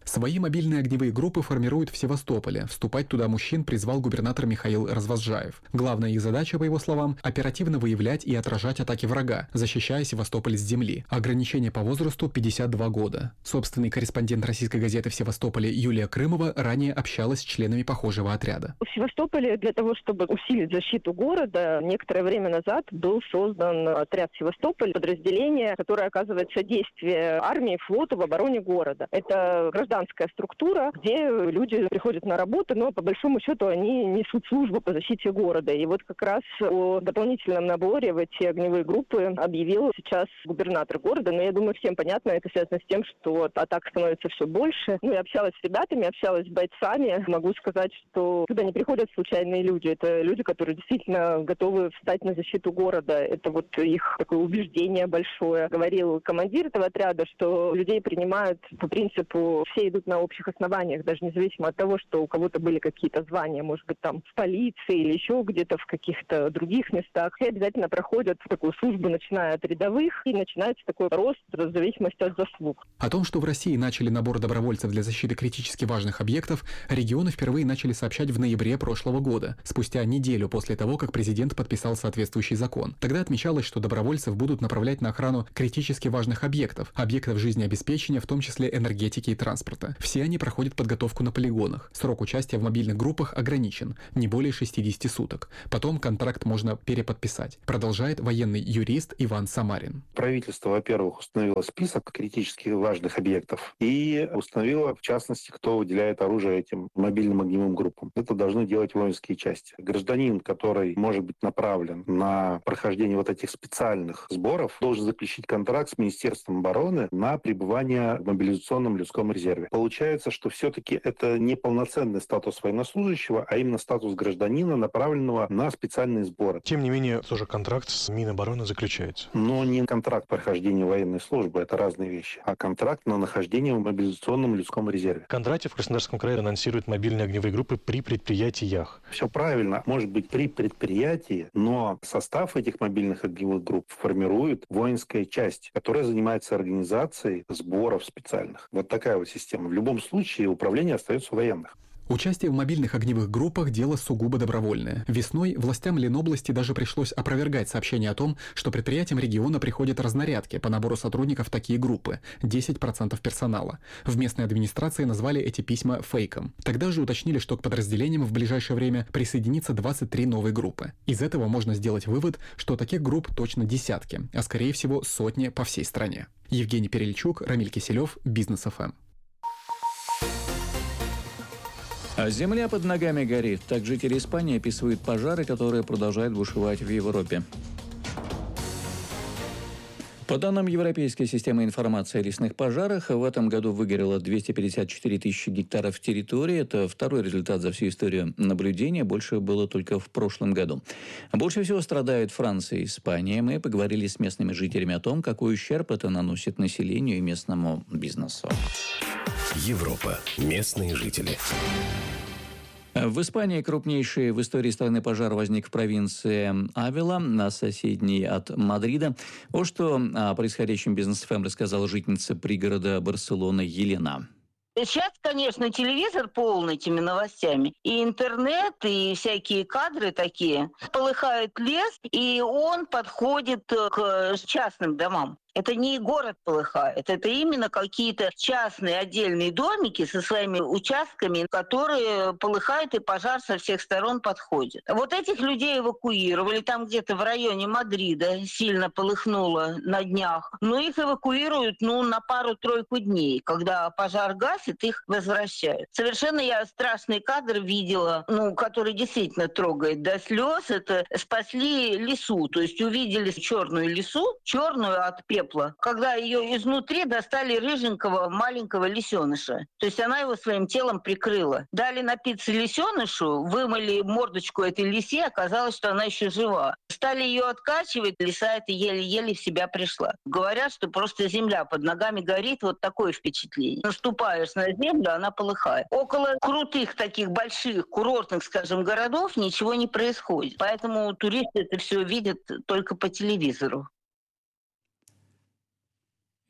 Свои мобильные огневые группы формируют в Севастополе. Вступать туда мужчин призвал губернатор Михаил Развозжаев. Главная их задача, по его словам, оперативно выявлять и отражать атаки врага, защищая Севастополь с земли. Ограничение по возрасту пятьдесят два года. Собственный корреспондент российской газеты в Севастополе Юлия Крымова ранее общалась с членами похожего отряда. В Севастополе для того, чтобы усилить защиту города, некоторое время назад был создан отряд Севастополь, подразделение, которое оказывает содействие армии, флоту в обороне города. Это гражданская структура, где люди приходят на работу, но по большому счету они несут службу по защите города. И вот как раз о дополнительном наборе в эти огневые группы объявил сейчас губернатор города. Но я думаю, всем понятно, это связано с тем, что атак становится все больше. Ну, я общалась с ребятами, общалась с бойцами. Могу сказать, что туда не приходят случайные люди. Это люди, которые действительно готовы встать на защиту города. Это вот их такое убеждение большое. Говорил командир этого отряда, что людей принимают по принципу «все идут на общих основаниях», даже независимо от того, что у кого-то были какие-то звания, может быть, там в полиции или еще где-то в каких-то других местах. Все обязательно проходят такую службу, начиная от рядовых, и начинается такой рост в зависимости от заслуг. О том, что в России начали набор добровольцев для защиты критически важных объектов, регионы впервые начали сообщать в ноябре прошлого года, спустя неделю после того, как президент подписал соответствующий закон. Тогда отмечалось, что добровольцев будут направлять на охрану критически важных объектов, объектов жизнеобеспечения, в том числе энергетики и транспорта. Все они проходят подготовку на полигонах. Срок участия в мобильных группах ограничен, не более шестидесяти суток. Потом контракт можно переподписать, продолжает военный юрист Иван Самарин. Правительство, во-первых, установило список критически важных объектов и установило, в частности, кто выделяет оружие этим мобильным огневым группам. Это должны делать воинские части. Гражданин, который может быть направлен на прохождение вот этих специальных сборов, должен заключить контракт с Министерством обороны на пребывание в мобилизационном людском резерве. Получается, что все-таки это не полноценный статус военнослужащего, а именно статус гражданина, направленного на специальные сборы. Тем не менее, тоже контракт с Минобороны заключается. Но не контракт по прохождению военной службы, это разные вещи, а контракт на нахождение в мобилизационном людском резерве. Кондратьев в Краснодарском крае анонсирует мобильные огневые группы при предприятиях. Все правильно, может быть при предприятии, но состав этих мобильных огневых групп формирует воинская часть, которая занимается организацией сборов специальных. Вот такая вот система. В любом случае управление остается у военных. Участие в мобильных огневых группах – дело сугубо добровольное. Весной властям Ленобласти даже пришлось опровергать сообщение о том, что предприятиям региона приходят разнарядки по набору сотрудников в такие группы – десять процентов персонала. В местной администрации назвали эти письма фейком. Тогда же уточнили, что к подразделениям в ближайшее время присоединится двадцать три новые группы. Из этого можно сделать вывод, что таких групп точно десятки, а скорее всего сотни по всей стране. Евгений Перельчук, Рамиль Киселев, Бизнес эф эм. А земля под ногами горит. Так жители Испании описывают пожары, которые продолжают бушевать в Европе. По данным Европейской системы информации о лесных пожарах, в этом году выгорело двести пятьдесят четыре тысячи гектаров территории. Это второй результат за всю историю наблюдения. Больше было только в прошлом году. Больше всего страдают Франция и Испания. Мы поговорили с местными жителями о том, какой ущерб это наносит населению и местному бизнесу. Европа. Местные жители. В Испании крупнейший в истории страны пожар возник в провинции Авила, на соседней от Мадрида. Вот что о происходящем Бизнес эф эм рассказала жительница пригорода Барселоны Елена. Сейчас, конечно, телевизор полон этими новостями. И интернет, и всякие кадры такие. Полыхает лес, и он подходит к частным домам. Это не город полыхает, это именно какие-то частные отдельные домики со своими участками, которые полыхают, и пожар со всех сторон подходит. Вот этих людей эвакуировали, там где-то в районе Мадрида сильно полыхнуло на днях. Но их эвакуируют ну, на пару-тройку дней. Когда пожар гасит, их возвращают. Совершенно я страшный кадр видела, ну, который действительно трогает до слез. Это спасли лису, то есть увидели черную лису, черную от пепла, когда ее изнутри достали рыженького маленького лисеныша. То есть она его своим телом прикрыла. Дали напиться лисенышу, вымыли мордочку этой лисе, оказалось, что она еще жива. Стали ее откачивать, лиса это еле-еле в себя пришла. Говорят, что просто земля под ногами горит, вот такое впечатление. Наступаешь на землю, она полыхает. Около крутых таких больших курортных, скажем, городов ничего не происходит. Поэтому туристы это все видят только по телевизору.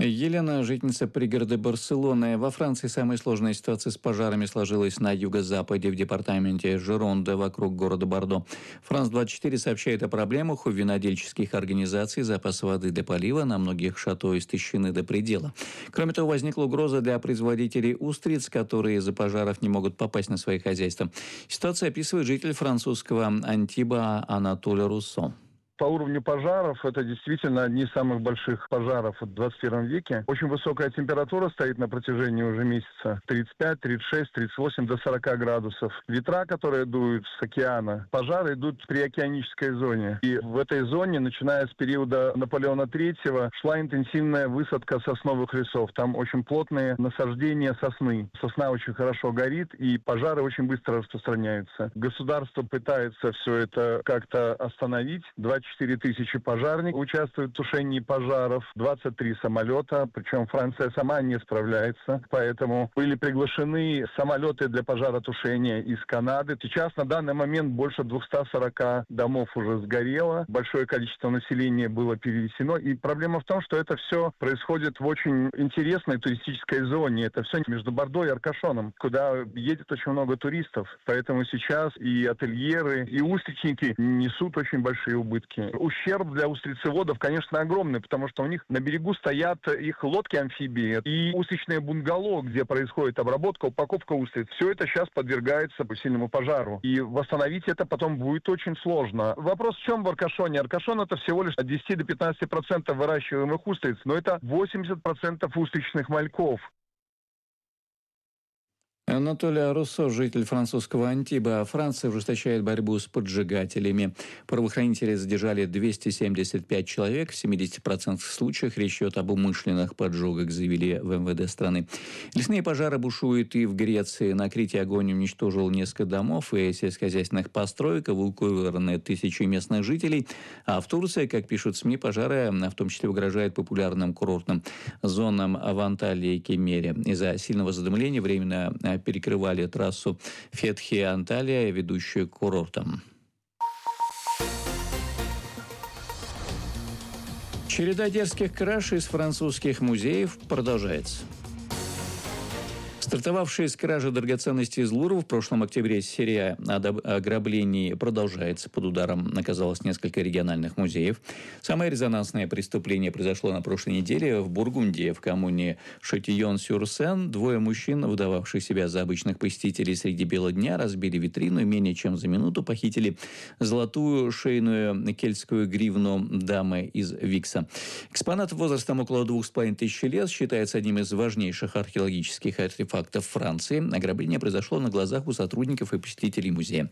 Елена, жительница пригорода Барселоны. Во Франции самая сложная ситуация с пожарами сложилась на юго-западе в департаменте Жеронда вокруг города Бордо. Франс двадцать четыре сообщает о проблемах у винодельческих организаций. Запасы воды для полива на многих шато истощены до предела. Кроме того, возникла угроза для производителей устриц, которые из-за пожаров не могут попасть на свои хозяйства. Ситуацию описывает житель французского Антиба Анатолий Руссо. По уровню пожаров это действительно одни из самых больших пожаров в двадцать первом веке. Очень высокая температура стоит на протяжении уже месяца. тридцать пять, тридцать шесть, тридцать восемь до сорока градусов. Ветра, которые дуют с океана. Пожары идут при океанической зоне. И в этой зоне, начиная с периода Наполеона третьего, шла интенсивная высадка сосновых лесов. Там очень плотные насаждения сосны. Сосна очень хорошо горит, и пожары очень быстро распространяются. Государство пытается все это как-то остановить. двадцать четыре тысячи пожарников участвуют в тушении пожаров, двадцать три самолета, причем Франция сама не справляется, поэтому были приглашены самолеты для пожаротушения из Канады. Сейчас на данный момент больше двести сорок домов уже сгорело, большое количество населения было перевезено, и проблема в том, что это все происходит в очень интересной туристической зоне, это все между Бордо и Аркашоном, куда едет очень много туристов, поэтому сейчас и ательеры, и устричники несут очень большие убытки. Ущерб для устрицеводов, конечно, огромный, потому что у них на берегу стоят их лодки-амфибии и устричные бунгало, где происходит обработка, упаковка устриц. Все это сейчас подвергается сильному пожару. И восстановить это потом будет очень сложно. Вопрос в чем в Аркашоне? Аркашон это всего лишь от десяти до пятнадцати процентов выращиваемых устриц, но это восемьдесят процентов устричных мальков. Анатолий Руссо, житель французского Антиба. Франция ужесточает борьбу с поджигателями. Правоохранители задержали двести семьдесят пять человек. В семидесяти процентах случаев речь идет об умышленных поджогах, заявили в эм вэ дэ страны. Лесные пожары бушуют и в Греции. На Крите огонь уничтожил несколько домов и сельскохозяйственных построек, эвакуированы тысячи местных жителей. А в Турции, как пишут СМИ, пожары в том числе угрожают популярным курортным зонам в Анталии и Кемере. Из-за сильного задымления временно перекрывали трассу Фетхи-Анталия, ведущую к курортам. Череда дерзких краж из французских музеев продолжается. Стартовавшая с кражи драгоценностей из Лувра в прошлом октябре серия ограблений продолжается. Под ударом оказалось несколько региональных музеев. Самое резонансное преступление произошло на прошлой неделе в Бургундии, в коммуне Шатийон-сюр-Сен. Двое мужчин, выдававших себя за обычных посетителей среди бела дня, разбили витрину и менее чем за минуту похитили золотую шейную кельтскую гривну дамы из Викса. Экспонат возрастом около двух с половиной тысяч лет считается одним из важнейших археологических артефактов фактов Франции. Ограбление произошло на глазах у сотрудников и посетителей музея.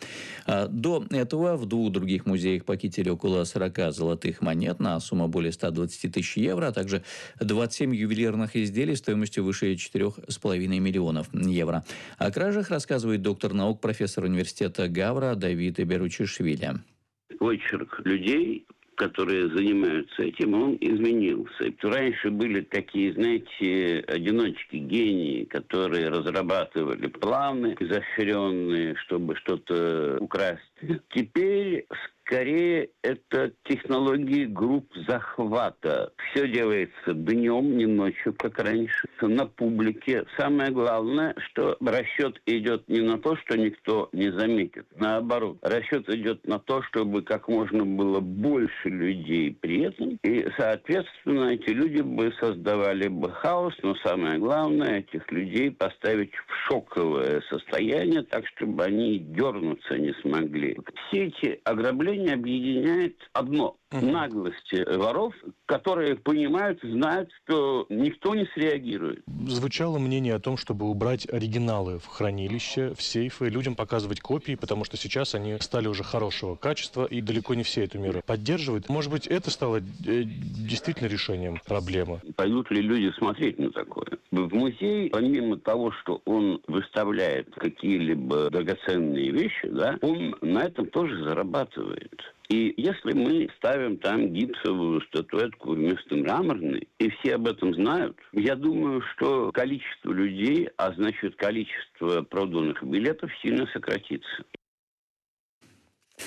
До этого в двух других музеях похитили около сорока золотых монет на сумму более ста двадцати тысяч евро, а также двадцать семь ювелирных изделий стоимостью выше четырёх с половиной миллионов евро. О кражах рассказывает доктор наук, профессор университета Гавра Давид Беручишвили. Очерк людей, которые занимаются этим, он изменился. Раньше были такие, знаете, одиночки, гении, которые разрабатывали планы изощренные, чтобы что-то украсть. Теперь скорее это технологии групп захвата. Все делается днем, не ночью, как раньше, на публике. Самое главное, что расчет идет не на то, что никто не заметит. Наоборот, расчет идет на то, чтобы как можно было больше людей при этом. И, соответственно, эти люди бы создавали бы хаос, но самое главное, этих людей поставить в шоковое состояние, так, чтобы они дернуться не смогли. Все эти ограбления объединяет одно – наглость воров, которые понимают, знают, что никто не среагирует. Звучало мнение о том, чтобы убрать оригиналы в хранилище, в сейфы, людям показывать копии, потому что сейчас они стали уже хорошего качества, и далеко не все эту меру поддерживают. Может быть, это стало действительно решением проблемы? Пойдут ли люди смотреть на такое? В музей, помимо того, что он выставляет какие-либо драгоценные вещи, да, он на этом тоже зарабатывает. И если мы ставим там гипсовую статуэтку вместо мраморной, и все об этом знают, я думаю, что количество людей, а значит количество проданных билетов сильно сократится.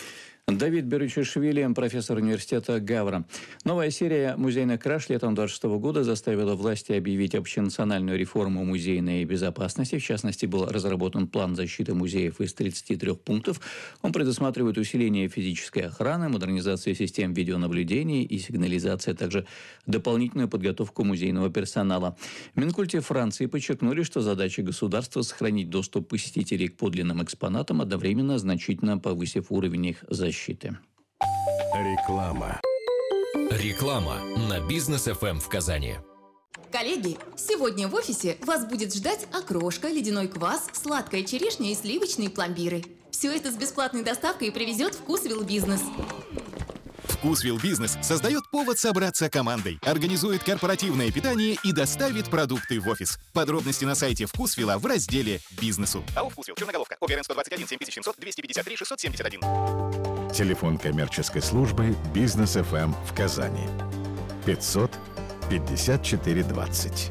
Давид Беручишвили, профессор университета Гавра. Новая серия музейных краж летом две тысячи двадцать шестого года заставила власти объявить общенациональную реформу музейной безопасности. В частности, был разработан план защиты музеев из тридцати трёх пунктов. Он предусматривает усиление физической охраны, модернизацию систем видеонаблюдения и сигнализации, а также дополнительную подготовку музейного персонала. В Минкульте Франции подчеркнули, что задача государства – сохранить доступ посетителей к подлинным экспонатам, одновременно значительно повысив уровень их защиты. Реклама. Реклама на Бизнес эф эм в Казани. Коллеги, сегодня в офисе вас будет ждать окрошка, ледяной квас, сладкая черешня и сливочные пломбиры. Все это с бесплатной доставкой привезет Вкусвилл Бизнес. Вкусвилл Бизнес создает повод собраться командой, организует корпоративное питание и доставит продукты в офис. Подробности на сайте Вкусвилла в разделе «Бизнесу». АО «Вкусвилл», Черноголовка, ОГРН сто двадцать один семь тысяч семьсот двести пятьдесят три шестьсот семьдесят один. Телефон коммерческой службы «Бизнес эф эм» в Казани. пятьсот пятьдесят четыре двадцать.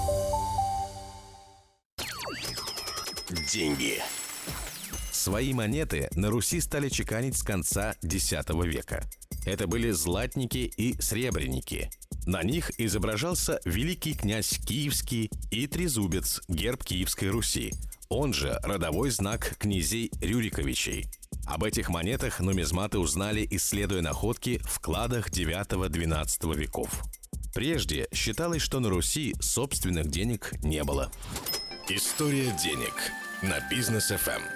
Деньги. Свои монеты на Руси стали чеканить с конца десятого века. Это были златники и сребреники. На них изображался великий князь Киевский и трезубец, герб Киевской Руси, он же родовой знак князей Рюриковичей. Об этих монетах нумизматы узнали, исследуя находки в кладах девятого-двенадцатого веков. Прежде считалось, что на Руси собственных денег не было. История денег на Бизнес эф эм.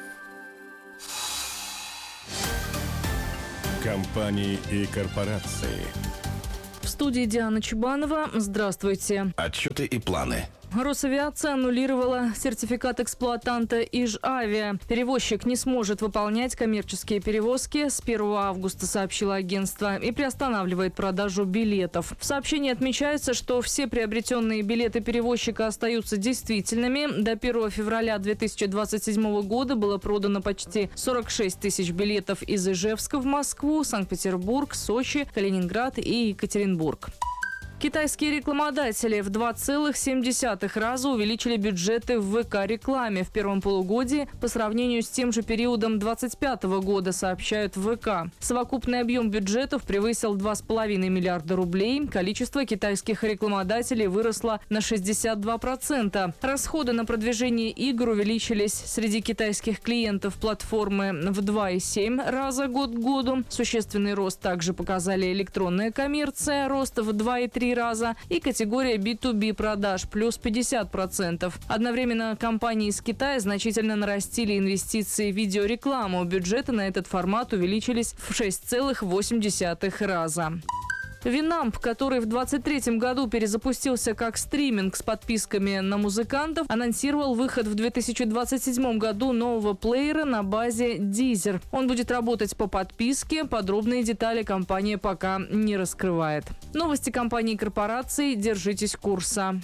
Компании и корпорации. В студии Диана Чубанова. Здравствуйте. Отчеты и планы. Росавиация аннулировала сертификат эксплуатанта Ижавиа. Перевозчик не сможет выполнять коммерческие перевозки с первого августа, сообщило агентство, и приостанавливает продажу билетов. В сообщении отмечается, что все приобретенные билеты перевозчика остаются действительными. До первого февраля две тысячи двадцать седьмого года было продано почти сорок шесть тысяч билетов из Ижевска в Москву, Санкт-Петербург, Сочи, Калининград и Екатеринбург. Китайские рекламодатели в два целых семь десятых раза увеличили бюджеты в вэ ка-рекламе в первом полугодии по сравнению с тем же периодом двадцать пятого года, сообщают в вэ ка. Совокупный объем бюджетов превысил два с половиной миллиарда рублей. Количество китайских рекламодателей выросло на шестьдесят два процента. Расходы на продвижение игр увеличились среди китайских клиентов платформы в два и семь раза год к году. Существенный рост также показали электронная коммерция, рост в два и три раза, и категория би ту би продаж плюс пятьдесят процентов. Одновременно компании из Китая значительно нарастили инвестиции в видеорекламу. Бюджеты на этот формат увеличились в шесть целых восемь десятых раза. Винамп, который в двадцать третьем году перезапустился как стриминг с подписками на музыкантов, анонсировал выход в две тысячи двадцать седьмом году нового плеера на базе Deezer. Он будет работать по подписке. Подробные детали компания пока не раскрывает. Новости компании и корпораций. Держитесь курса.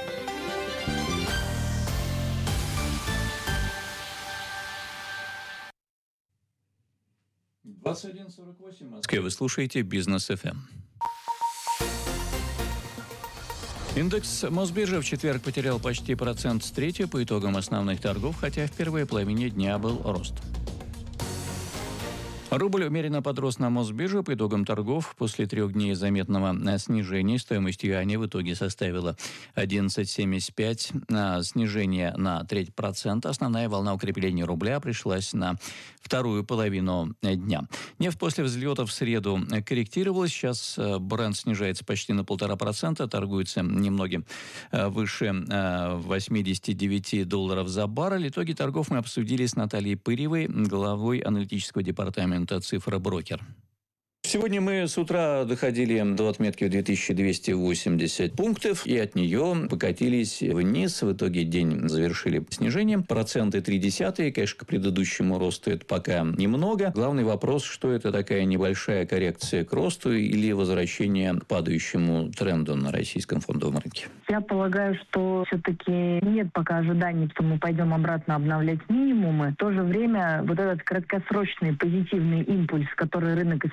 двадцать один сорок восемь в Москве. Вы слушаете Бизнес эф эм. Индекс Мосбиржи в четверг потерял почти процент с третью по итогам основных торгов, хотя в первой половине дня был рост. Рубль умеренно подрос на Мосбирже по итогам торгов. После трех дней заметного снижения стоимость юаня в итоге составила одиннадцать семьдесят пять. Снижение на треть процента. Основная волна укрепления рубля пришлась на вторую половину дня. Нефть после взлета в среду корректировалась. Сейчас Брент снижается почти на полтора процента. Торгуется немного выше восемьдесят девять долларов за баррель. Итоги торгов мы обсудили с Натальей Пыревой, главой аналитического департамента «Цифроброкер». Сегодня мы с утра доходили до отметки в две тысячи двести восемьдесят пунктов, и от нее покатились вниз. В итоге день завершили снижением. Проценты три десятые. Конечно, к предыдущему росту это пока немного. Главный вопрос, что это такая небольшая коррекция к росту или возвращение к падающему тренду на российском фондовом рынке? Я полагаю, что все-таки нет пока ожиданий, что мы пойдем обратно обновлять минимумы. В то же время вот этот краткосрочный позитивный импульс, который рынок испытал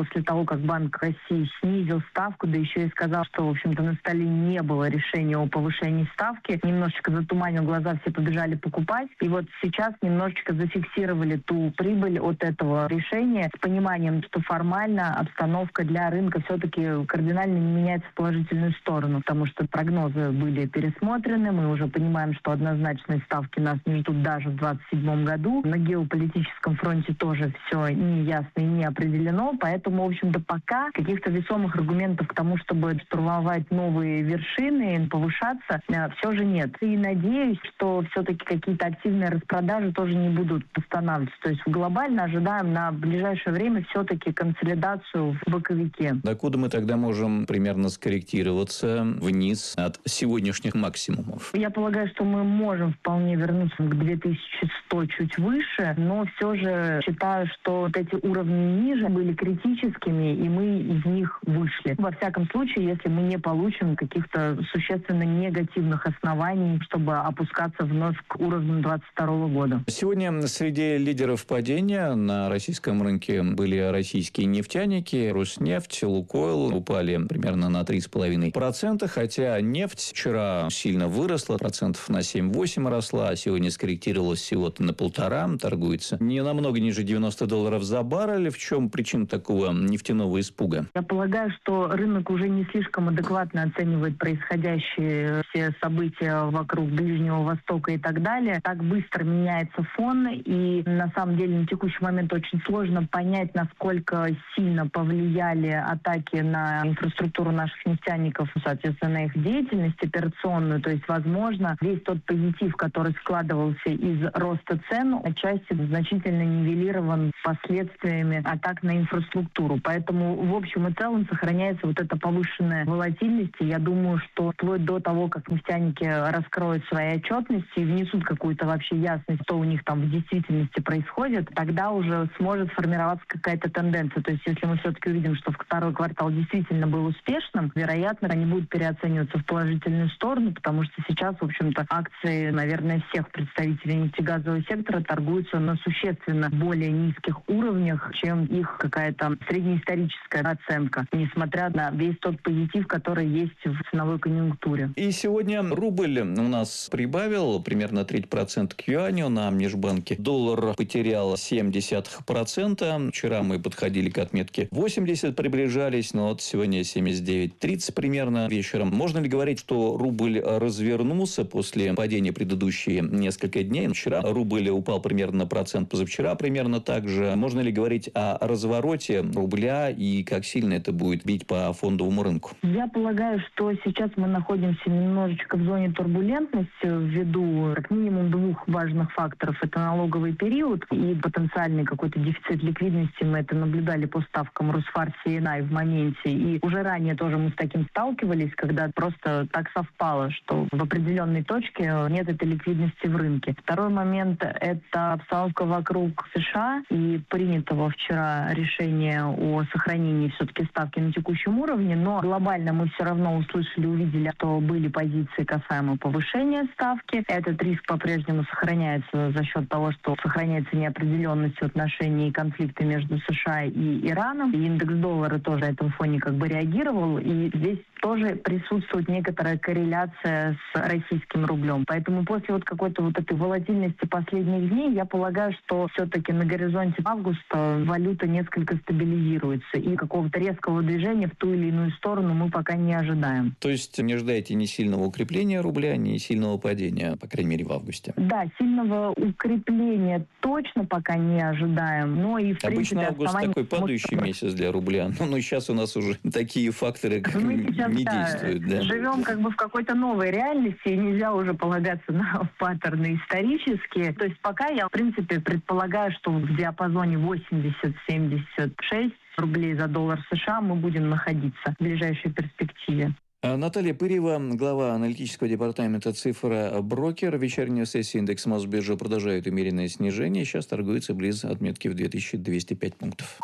после того, как Банк России снизил ставку, да еще и сказал, что, в общем-то, на столе не было решения о повышении ставки, немножечко затуманил глаза, все побежали покупать. И вот сейчас немножечко зафиксировали ту прибыль от этого решения с пониманием, что формально обстановка для рынка все-таки кардинально не меняется в положительную сторону, потому что прогнозы были пересмотрены, мы уже понимаем, что однозначные ставки нас не ждут даже в двадцать седьмом году. На геополитическом фронте тоже все не ясно и не определено, поэтому, в общем-то, пока каких-то весомых аргументов к тому, чтобы штурмовать новые вершины, повышаться, все же нет. И надеюсь, что все-таки какие-то активные распродажи тоже не будут останавливаться. То есть глобально ожидаем на ближайшее время все-таки консолидацию в боковике. Докуда мы тогда можем примерно скорректироваться вниз от сегодняшних максимумов? Я полагаю, что мы можем вполне вернуться к две тысячи сто чуть выше, но все же считаю, что вот эти уровни ниже были критическими, и мы из них вышли. Во всяком случае, если мы не получим каких-то существенно негативных оснований, чтобы опускаться вновь к уровню двадцать второго года. Сегодня среди лидеров падения на российском рынке были российские нефтяники. Роснефть, Лукойл упали примерно на три с половиной процента, хотя нефть вчера сильно выросла, процентов на семь-восемь росла, а сегодня скорректировалась всего-то на полтора, торгуется не намного ниже девяноста долларов за баррель. В чем причина такого нефтяного испуга? Я полагаю, что рынок уже не слишком адекватно оценивает происходящие все события вокруг Ближнего Востока и так далее. Так быстро меняется фон, и на самом деле на текущий момент очень сложно понять, насколько сильно повлияли атаки на инфраструктуру наших нефтяников, соответственно, на их деятельность операционную. То есть, возможно, весь тот позитив, который складывался из роста цен, отчасти значительно нивелирован последствиями атак на инфраструктуру. Поэтому, в общем и целом, сохраняется вот эта повышенная волатильность. И я думаю, что вплоть до того, как нефтяники раскроют свои отчетности и внесут какую-то вообще ясность, что у них там в действительности происходит, тогда уже сможет сформироваться какая-то тенденция. То есть, если мы все-таки увидим, что второй квартал действительно был успешным, вероятно, они будут переоцениваться в положительную сторону, потому что сейчас, в общем-то, акции, наверное, всех представителей нефтегазового сектора торгуются на существенно более низких уровнях, чем их какая-то среднеисторическая оценка, несмотря на весь тот позитив, который есть в ценовой конъюнктуре. И сегодня рубль у нас прибавил примерно треть процента к юаню на межбанке. Доллар потерял семь десятых процента. Вчера мы подходили к отметке восемьдесят, приближались, но вот сегодня семьдесят девять тридцать примерно вечером. Можно ли говорить, что рубль развернулся после падения предыдущие несколько дней? Вчера рубль упал примерно на процент, позавчера примерно так же. Можно ли говорить о развороте рубля и как сильно это будет бить по фондовому рынку? Я полагаю, что сейчас мы находимся немножечко в зоне турбулентности ввиду как минимум двух важных факторов. Это налоговый период и потенциальный какой-то дефицит ликвидности. Мы это наблюдали по ставкам Росфарс и Эй в моменте. И уже ранее тоже мы с таким сталкивались, когда просто так совпало, что в определенной точке нет этой ликвидности в рынке. Второй момент – это обстановка вокруг США и принятого вчера решения о сохранении все-таки ставки на текущем уровне. Но глобально мы все равно услышали, увидели, что были позиции касаемо повышения ставки. Этот риск по-прежнему сохраняется за счет того, что сохраняется неопределенность в отношении конфликта между США и Ираном. И индекс доллара тоже на этом фоне как бы реагировал. И здесь тоже присутствует некоторая корреляция с российским рублем. Поэтому после вот какой-то вот этой волатильности последних дней, я полагаю, что все-таки на горизонте августа валюта несколько стабилизируется. И какого-то резкого движения в ту или иную сторону мы пока не ожидаем. То есть не ожидаете ни сильного укрепления рубля, ни сильного падения, по крайней мере, в августе? Да, сильного укрепления точно пока не ожидаем. Но и, в Обычно принципе, август такой падающий может... месяц для рубля. Но, но сейчас у нас уже такие факторы как мы сейчас, не да, действуют. Да? Живем как бы в какой-то новой реальности, и нельзя уже полагаться на паттерны исторические. То есть пока я, в принципе, предполагаю, что в диапазоне восемьдесят - семьдесят шесть рублей за доллар США мы будем находиться в ближайшей перспективе. Наталья Пырьева, глава аналитического департамента «Цифра Брокер». Вечерняя сессия индекс Мосбиржи продолжает умеренное снижение. Сейчас торгуется близ отметки в две тысячи двести пять пунктов.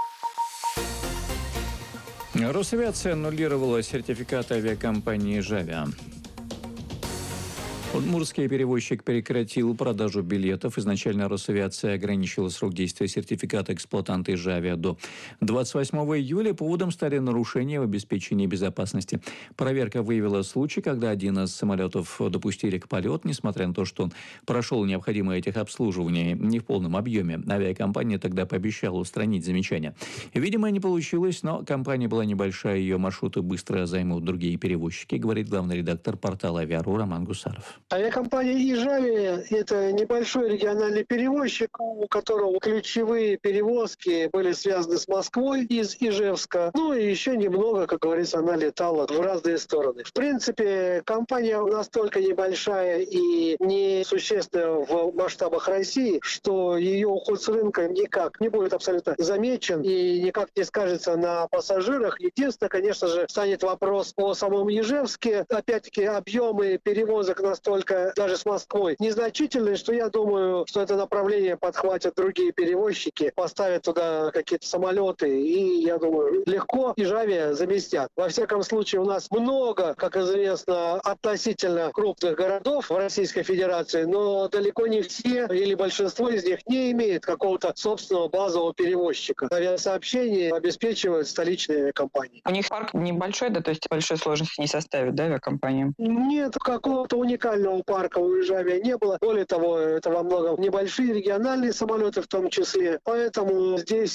Росавиация аннулировала сертификат авиакомпании «Жавиа». Удмуртский перевозчик прекратил продажу билетов. Изначально Росавиация ограничила срок действия сертификата эксплуатанта Ижавиа до двадцать восьмого июля. Поводом стали нарушения в обеспечении безопасности. Проверка выявила случай, когда один из самолетов допустили к полету, несмотря на то, что он прошел необходимое техобслуживание не в полном объеме. Авиакомпания тогда пообещала устранить замечания. Видимо, не получилось, но компания была небольшая, ее маршруты быстро займут другие перевозчики, говорит главный редактор портала «Авиару» Роман Гусаров. Авиакомпания «Ижавия» – это небольшой региональный перевозчик, у которого ключевые перевозки были связаны с Москвой из Ижевска. Ну и еще немного, как говорится, она летала в разные стороны. В принципе, компания настолько небольшая и несущественная в масштабах России, что ее уход с рынка никак не будет абсолютно замечен и никак не скажется на пассажирах. Единственное, конечно же, станет вопрос о самом Ижевске. Опять-таки, объемы перевозок настолько только даже с Москвой незначительные, что я думаю, что это направление подхватят другие перевозчики, поставят туда какие-то самолеты, и, я думаю, легко Ижавия заместят. Во всяком случае, у нас много, как известно, относительно крупных городов в Российской Федерации, но далеко не все или большинство из них не имеет какого-то собственного базового перевозчика. Авиасообщение обеспечивают столичные авиакомпании. У них парк небольшой, да, то есть большой сложности не составит, да, авиакомпаниям? Нет, какого-то уникального парка у Ижавия не было. Более того, это во многом небольшие региональные самолеты в том числе. Поэтому здесь